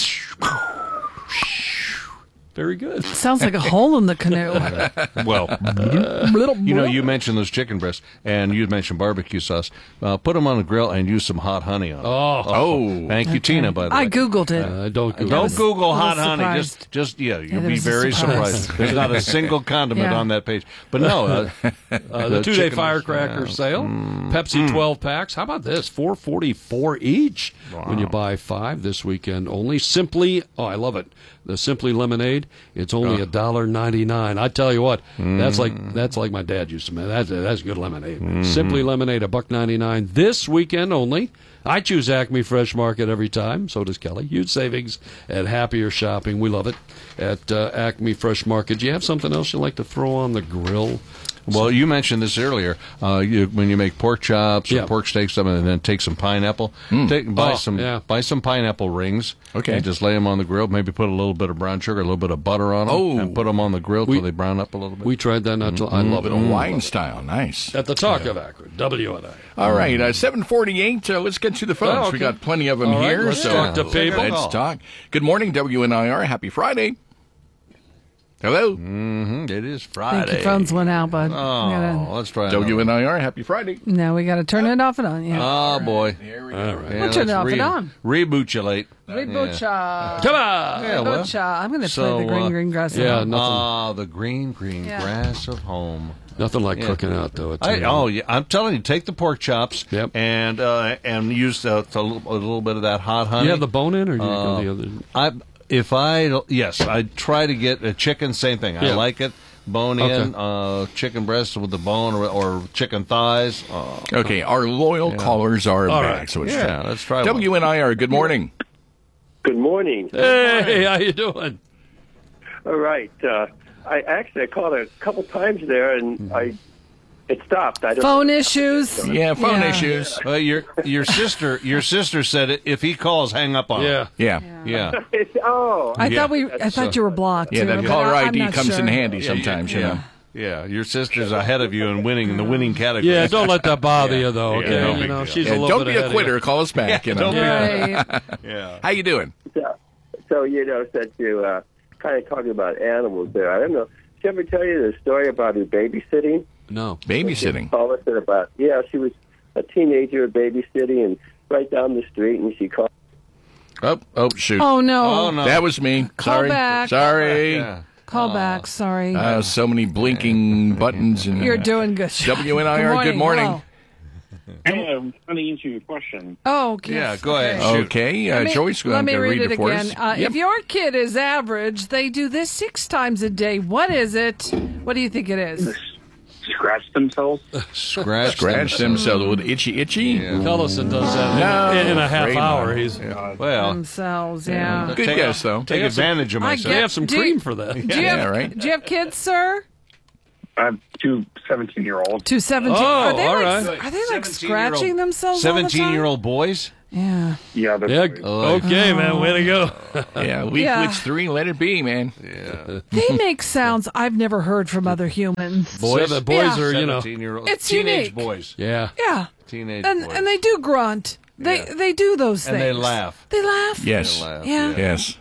Very good. Sounds like a hole in the canoe. Well, Little you know, you mentioned those chicken breasts, and you mentioned barbecue sauce. Uh, put them on the grill and use some hot honey on them. Oh, oh thank you, Okay. Tina. By the I way, Googled it. Uh, don't I Google. was don't Google a hot little honey. surprised. Just, just yeah, you'll that be was a very surprise. surprised. There's not a single condiment Yeah. on that page. But no, uh, Uh, the two-day chicken- firecracker yeah. sale. Mm. Pepsi twelve packs. How about this? four forty-four each when you buy five this weekend only. Simply, oh, I love it. The Simply Lemonade. It's only a dollar ninety-nine. I tell you what, that's like that's like my dad used to make. That's that's good lemonade. Mm-hmm. Simply Lemonade, a buck ninety-nine this weekend only. I choose Acme Fresh Market every time. So does Kelly. Huge savings at Happier Shopping. We love it at uh, Acme Fresh Market. Do you have something else you'd like to throw on the grill? Well, you mentioned this earlier. Uh, you, when you make pork chops or Yeah. pork steaks, something, and then take some pineapple, take, buy Oh, some yeah. buy some pineapple rings. Okay. And just lay them on the grill. Maybe put a little bit of brown sugar, a little bit of butter on them, Oh. and put them on the grill We- till they brown up a little bit. We tried that not too. I love it. A wine style. Nice. At the Talk of Akron, W N A. All right, uh, seven forty-eight. Uh, let's get to the phones. Oh, okay. We got plenty of them All right, here. let's so talk to people. Let's talk. Good morning, W N I R. Happy Friday. Hello. Mm-hmm. It is I Friday. think your phones went out, bud. We Oh, gotta- let's try W N I R. Happy Friday. no, we got to turn it off and on. Yeah. Oh boy! Here we All right. Yeah, We'll turn it let's off and on. Reboot you late. Ribocha. Come on. Yeah, well. Ribocha. I'm going to So, play the green, uh, green grass. yeah, at no- home. Nothing. Ah, the green, green Yeah. grass of home. Nothing like Yeah. cooking out, though. I tell I, you. oh yeah, I'm telling you, take the pork chops Yep. and uh, and use uh, a, little, a little bit of that hot honey. You have the bone in, or do you Uh, go the other? I if I yes, I try to get a chicken. Same thing. I Yeah. like it. Bone Okay. in, uh, chicken breast with the bone, or, or chicken thighs. Uh, Okay, our loyal Yeah. callers are All back. right. So it's Yeah, let's try one. W N I R. Good morning. Good morning. Hey, how you doing? All right. Uh, I actually I called a couple times there, and I it stopped. I don't Phone issues. Yeah, phone Yeah. issues. Well, your your sister your sister said it, if he calls, hang up on Yeah. him. Yeah. Yeah. It's, oh, I Yeah. thought we. I thought So- you were blocked. Yeah, too, that but caller I- I I'm D not comes sure. in handy Yeah, sometimes, yeah. you know. Yeah, your sister's ahead of you and winning in the winning category. Yeah, don't let that bother you, though. Yeah, Okay, no you big know deal. she's Yeah, a little don't bit be ahead a of quitter. you. Call us back. Yeah, you know. don't be a- Right. Yeah. How you doing? so, you know, since you uh, kind of talking about animals there, I don't know. Did she ever tell you the story about her babysitting? No. Babysitting? Called us at about, yeah, she was a teenager babysitting and right down the street, and she called. Oh, oh, shoot. Oh, no. Oh, no. That was me. Call Sorry. back. Sorry. Yeah. Call back. Sorry. Uh, so many blinking buttons. And, You're doing good. W N I R, good morning. Hello. Hey, I'm trying to answer your question. Oh, yes. Yeah, go ahead. Okay, Okay, uh, Let me- Joyce, go let ahead me and read, read it it for again. us. Uh, Yep. If your kid is average, they do this six times a day. What is it? What do you think it is? Scratch themselves? Scratch, Scratch themselves with itchy, itchy. Cullison does that No, in, in a half afraid hour. not. He's Well, Themselves, yeah. Good take, guess, though. Take They have some- advantage of I myself. They get- have some do you- cream for that. Do you, Yeah, have, right. do you have kids, sir? I have two seventeen-year-olds. Two seventeen. Oh, are they all like, right. Are they like seventeen-year-old scratching themselves all the time? seventeen-year-old boys? Yeah. Yeah, they're Yeah. Oh. Okay, man. Way to go. Yeah, week Yeah. which three, let it be, man. Yeah. They make sounds I've never heard from other humans. Boys, the boys Yeah. are, you know. seventeen-year-old It's teenage unique. boys. Yeah. Yeah. Teenage And boys. and they do grunt. They Yeah. they do those And things. they laugh. They laugh. Yes. They laugh, Yeah. Yes.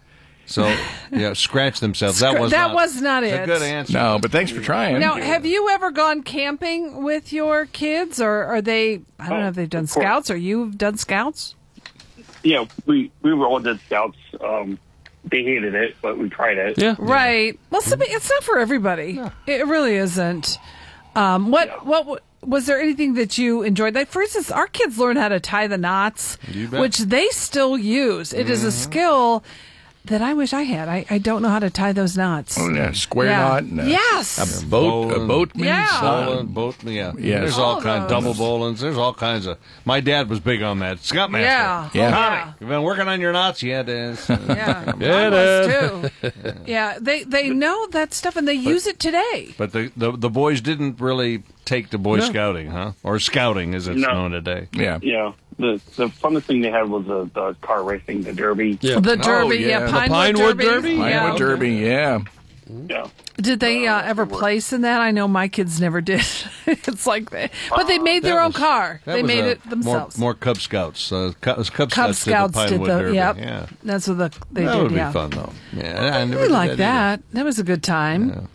So, yeah, scratch themselves. Scra- that was that not, was not it's it. a good answer. No, but thanks for trying. Now, have you ever gone camping with your kids, or are they? I don't know if they've done of course. scouts, or you've done scouts. Yeah, we, we were all did scouts. Um, they hated it, but we tried it. Yeah. Right. Well, some, it's not for everybody. It really isn't. Um, what what w- was there anything that you enjoyed? Like, for instance, our kids learn how to tie the knots, You bet. which they still use. It is a skill that I wish I had. I, I don't know how to tie those knots. Oh, yeah, square Yeah. knot. And a, Yes. A boat. A Bowling. boatman's Yeah. knot. Bowling, boat, yeah. Yes. There's All all of kinds, those. double bowlings. There's all kinds of. My dad was big on that. Scoutmaster. Yeah. Yeah. Connie, you've been working on your knots yet? Is Yeah. Yeah, I was Dad. too. Yeah. They they know that stuff and they use it today. But the, the the boys didn't really take to Boy No. Scouting, huh? Or Scouting, as it's No. known today. Yeah. Yeah. The the funnest thing they had was the, the car racing, the Derby. Yeah. The Derby, yeah. yeah, The Pinewood, Pinewood Derby. Derby? Pinewood Yeah. Derby, yeah. Yeah. Did they uh, ever place in that? I know my kids never did. It's like they, but they made their That own was- car. That They was made a- it themselves. More, more Cub Scouts. Uh, Cub, Cub, Cub Scouts, Scouts did the did Pinewood the. Derby. Yep. Yeah. That's what the they that did. would yeah. be fun, though. Yeah, I I never really did like that. that. That was a good time.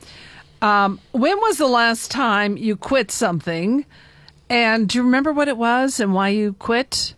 Um, when was the last time you quit something? And do you remember what it was and why you quit?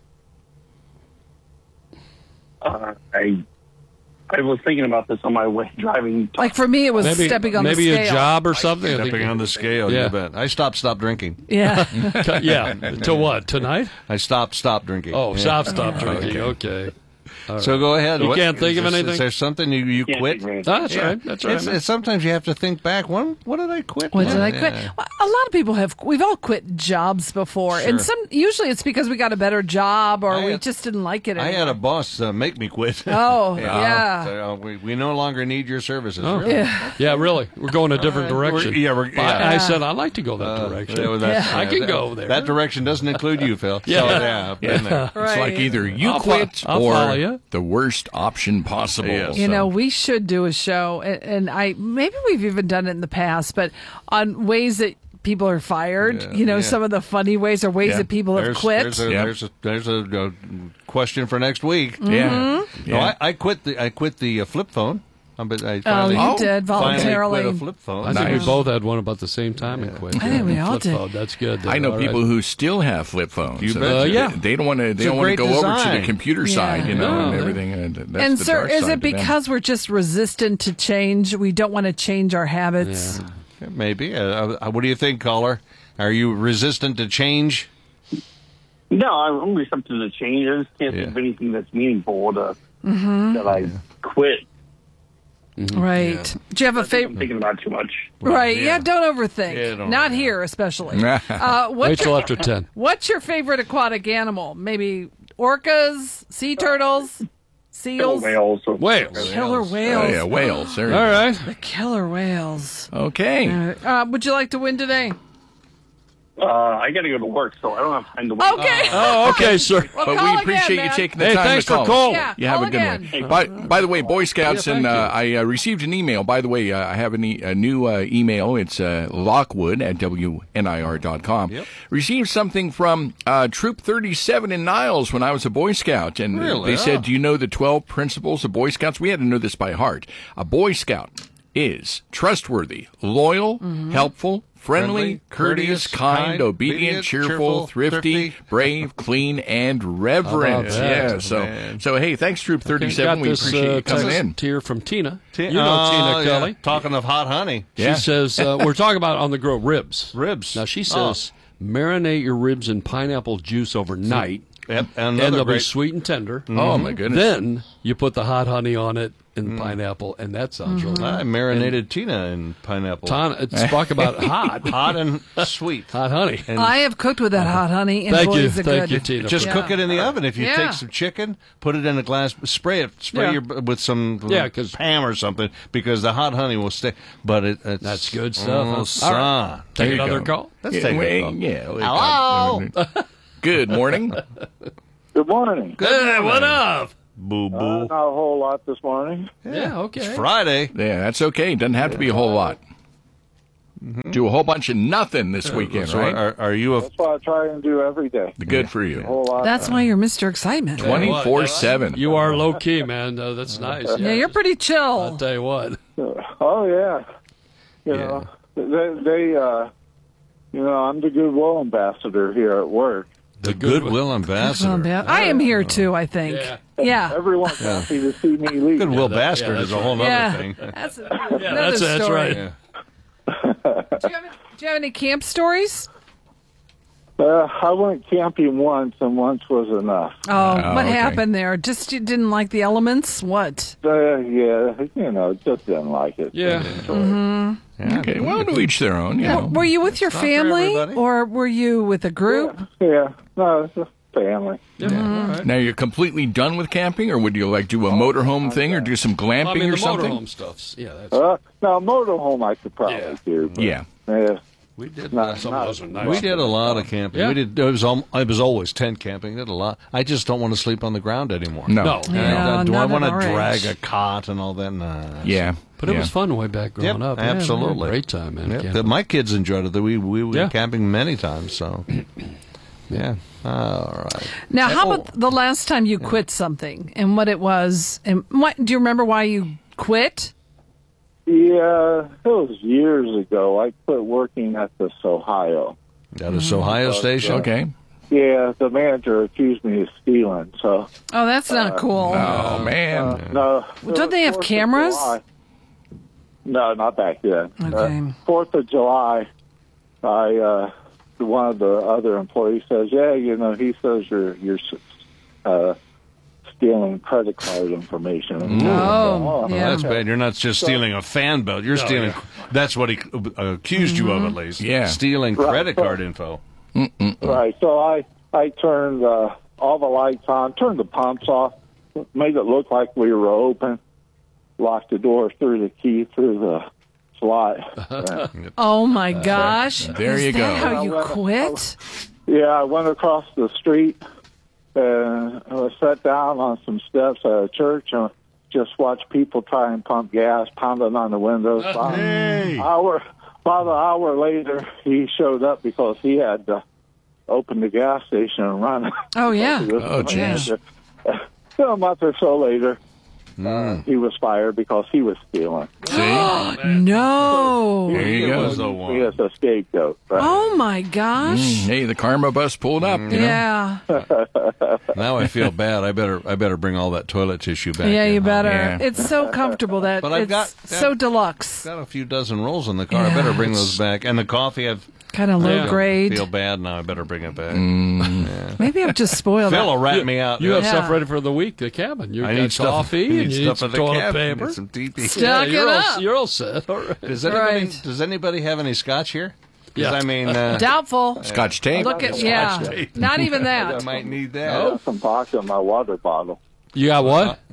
Uh, I I was thinking about this on my way driving. Like for me, it was Maybe, stepping on maybe the scale. a job or something. I think- Stepping on the scale, Yeah. you bet. I stopped, stopped drinking. Yeah. yeah. To what? Tonight? I stopped, stopped drinking. Oh, Yeah. stop, stop drinking. Okay. All So right. go ahead. You What- can't think is of there- anything? Is there something you, you Can't quit? think of anything. Oh, that's Yeah. right. That's right. It's, it's, sometimes you have to think back. What, what did I quit? What did I Yeah. quit? Well, a lot of people have. We've all quit jobs before, and Sure. some usually it's because we got a better job or I we had- just didn't like it. I Anymore. had a boss uh, make me quit. Oh, yeah. So, uh, we, we no longer need your services. Oh. Really? Yeah. Yeah, really. We're going a different We're- direction. yeah, we're- I- yeah. I, said I'd like to go that Uh, direction. yeah, well, that's- I yeah, can that- go there. That direction doesn't include you, Phil. Yeah. So, yeah, I've been there. It's like either you I'll fo- quit I'll follow or you. the worst option possible. Yes. You So- know, we should do a show, and, and I maybe we've even done it in the past, but on ways that people are fired. Yeah, you know, yeah. some of the funny ways or ways Yeah. that people have There's, quit. there's a, Yep. there's a there's a, uh question for next week. Yeah. No, Yeah. I, I quit the I quit the uh, flip phone. Um, but I Oh, finally, you did finally voluntarily. quit a flip phone. I think Nice. we both had one about the same time and quit. I think we all Flip did. phone. That's good. I know All people right. who still have flip phones. You Uh, bet. Uh, yeah. They, they don't want to. They It's a don't want to great go over to design. the computer Yeah. side, you know, No, and they- everything. And that's and the sir, dark is side it to them. because we're just resistant to change? We don't want to change our habits. Yeah, maybe. Uh, uh, what do you think, caller? Are you resistant to change? No, I'm receptive to change. I just can't Yeah. think of anything that's meaningful to, Mm-hmm. that I quit. Right. Do you have a I'm favorite? thinking about it too much. Right. Yeah. Don't overthink. Yeah, don't Not overthink. here, especially. uh, what's Wait till your, after ten. What's your favorite aquatic animal? Maybe orcas, sea turtles, Killer seals, whales. or- Whales. killer Oh, whales. yeah, whales. There you All go. right. The killer whales. Okay. Uh, would you like to win today? Uh, I got to go to work, so I don't have time to wait. Okay. Oh, okay, sir. Well, But call we appreciate again, you man. taking the Hey, time thanks to call. for calling. Yeah, You have call a good again. one. By, by the way, Boy Scouts, Yeah, and thank uh, I uh, received an email. By the way, uh, I have an e- a new uh, email. It's uh, Lockwood at W N I R dot com. Yep. Received something from uh, Troop thirty-seven in Niles when I was a Boy Scout. And Really? they said, Oh. do you know the twelve principles of Boy Scouts? We had to know this by heart. A Boy Scout is trustworthy, loyal, helpful, friendly, Friendly, courteous, courteous, kind, kind, obedient, obedient, cheerful, cheerful, thrifty, thrifty. brave, clean, and reverent. How about that? Yeah, so Man. so hey, thanks Troop thirty-seven. Got We this appreciate uh, you coming text in. here from Tina. Ti- You know oh, Tina yeah. Kelly. Talking of hot honey. Yeah. She says, uh, we're talking about on the grill ribs. Ribs. Now, she says, marinate your ribs in pineapple juice overnight, Yep. And and another they'll be great, sweet and tender. Oh my goodness! Then you put the hot honey on it and the pineapple, and that sounds really I good. marinated Tina in pineapple. Ton, it's talk about hot. Hot and sweet. Hot honey. And I have cooked with that hot honey, and Thank boy, you. is it Thank good. you, Tina. Just for cook that. it in the oven. If you Yeah. take some chicken, put it in a glass, spray it, spray Yeah. your with some Yeah, 'cause- Pam or something, because the hot honey will stay. But it, it's, That's good stuff, huh? Oh, All son. right. Take There you another go. call. Let's Yeah, take wait, a call. yeah. Hello. Good morning. Good morning. Hey, what up? Boo Uh, boo. not a whole lot this morning. Yeah, okay. It's Friday. Yeah, that's okay. Doesn't have to be a whole lot. Do a whole bunch of nothing this weekend, So right? are, are you a That's what I try and do every day. Good for A you. whole lot. That's why you're Mister Excitement. twenty-four seven. You are low key, man. Uh, that's nice. Yeah, you're pretty chill. I'll tell you what. Oh yeah. You know, they, they uh, you know, I'm the goodwill ambassador here at work. the Goodwill ambassador? Well, I am here too, I think. Yeah. Yeah. Everyone's happy to see me leave. Goodwill that- bastard yeah, is a that's whole other Yeah. thing. That's, Yeah, another that's, that's story. right. Yeah. Do you, have, do you have any camp stories? Uh, I went camping once, and once was enough. Oh, Oh, what okay. happened there? Just you didn't like the elements? What? Uh, yeah, you know, just didn't like it. Yeah. Mm-hmm. Okay, well, to each their own, you Well, know. were you with your Not for family, everybody. or were you with a group? Yeah, no, it's a family. Yeah. Now, you're completely done with camping, or would you like do a motorhome thing or do some glamping I mean, or the something? motorhome stuffs. Yeah, that's. Uh, now, motorhome I could probably Yeah. do. But, Yeah. yeah. We did. Not- Some not- of those are nice. We did a lot of camping. Yeah. We did. It was. al- It was always tent camping. Did a lot. I just don't want to sleep on the ground anymore. No. No. And, Yeah, uh, do I not want at to our drag age. a cot and all that? Nah. Yeah. But it yeah. was fun way back growing Yep, up. Yeah, absolutely. great time, man. Yep. Camping. My kids enjoyed it. We we went Yeah. camping many times. So, yeah. All right. Now, how Oh. about the last time you quit something and what it was? And what, do you remember why you quit? Yeah, it was years ago. I quit working at this Ohio. That is Ohio Station. Okay. Yeah, the manager accused me of stealing. So, Oh, that's not cool. Oh, man. uh, no. Well, don't they have Fourth of cameras? July- No, not back then. Okay. Uh, Fourth of July, I uh, one of the other employees says, "Yeah, you know, he says you're you're uh, stealing credit card information." Oh, Well, yeah. that's bad. You're not just stealing a fan belt. You're No, stealing. yeah. That's what he uh, accused you of, at least. Yeah. Stealing Right. credit card info. Right. So I I turned uh, all the lights on, turned the pumps off, made it look like we were open, locked the door, threw the key through the slot. Oh, my gosh. There Is you that go. how you I went- quit? Yeah, I went across the street and I sat down on some steps at a church and just watched people try and pump gas, pounding on the windows. About an hour, about an hour later, he showed up because he had to open the gas station and run. Oh, yeah. Oh, jeez. So a month or so later, Hmm. uh, he was fired because he was stealing. No. There you He go. was he was a scapegoat. Right? Oh, my gosh. Mm, hey, the karma bus pulled up. You know? Yeah. Now I feel bad. I better I better bring all that toilet tissue back. Yeah, in, you huh? better. Yeah. It's so comfortable that But I've it's got- so deluxe. Got a few dozen rolls in the car. I Yeah, better bring it's- those back. And the coffee, I've Kind of low I grade. feel bad now. I better bring it back. Mm. Yeah. Maybe I've just spoiled Phil will it. rat me out. You have Yeah. stuff ready for the week, the cabin. You've I got need stuff. coffee I need and you stuff need some in the toilet cabin. I paper. need some T P. Yeah, Stuck you're it all, up. you're all set. All right. Does anybody Right. does anybody have any scotch here? 'Cause, Yeah. I mean, uh, Doubtful. Scotch tape. Look at, yeah. Not even I that. might need I that. got some vodka in my water bottle. You got what?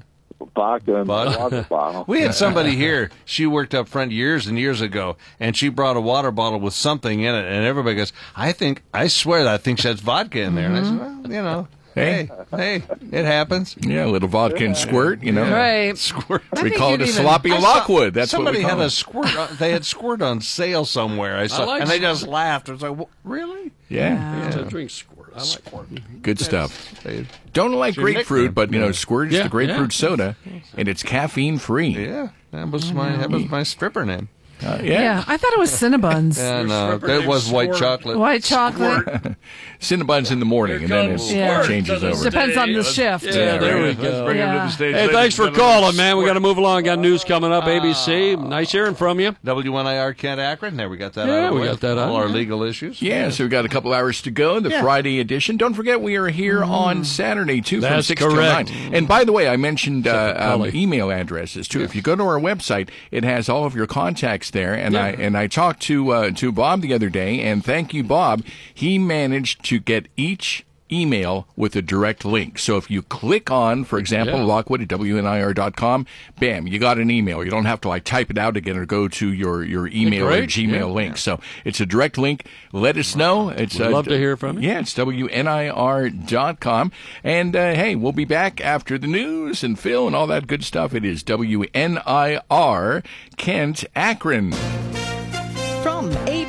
vodka in my Vodka. water bottle. We had somebody here. She worked up front years and years ago, and she brought a water bottle with something in it, and everybody goes, "I think, I swear, that I think she has vodka in there." Mm-hmm. And I said, "Well, you know." Hey, hey, it happens. Yeah, a little vodka and squirt, you know. Right. Squirt. We call it a sloppy I saw- Lockwood. That's what somebody we call had it. a squirt. On, they had squirt on sale somewhere. I saw, like and they squirt. just laughed. I was like, "Wha- "Really?" Yeah. To drink squirt. I like squirt. Good stuff. Don't like It's your grapefruit, nickname. but you know, Yeah. squirt is Yeah, the grapefruit yeah. soda, and it's caffeine free. Yeah, that was my that was my stripper name. Uh, Yeah. yeah. I thought it was Cinnabons. Yeah, no, that was white chocolate. White chocolate. Cinnabons in the morning, and then it Yeah. changes over. Depends on the shift. Yeah, there we right. go. Bring him to Yeah. the stage. Hey, ladies thanks for and gentlemen. calling, man. We got to move along. Got news coming up. A B C. Nice hearing from you. W N I R Kent Akron. There, we got that Yeah, out of the we way. got that All out. our legal issues. Yeah, so we've got a couple hours to go, the Yeah. Friday edition. Don't forget, we are here on Saturday, too, from That's six to correct. nine. And by the way, I mentioned uh, Except for um, Cully. email addresses, too. If you go to our website, it has all of your contacts there. And I and I talked to uh, to Bob the other day, and thank you, Bob. He managed to get each email with a direct link. So if you click on, for example, Yeah. Lockwood at W N I R dot com, bam, you got an email. You don't have to like type it out again or go to your, your email or Great. Gmail Yeah. link. So it's a direct link. Let us know. It's We'd uh, love to hear from you. Yeah, it's W N I R dot com. And uh, hey, we'll be back after the news and Phil and all that good stuff. It is W N I R Kent Akron.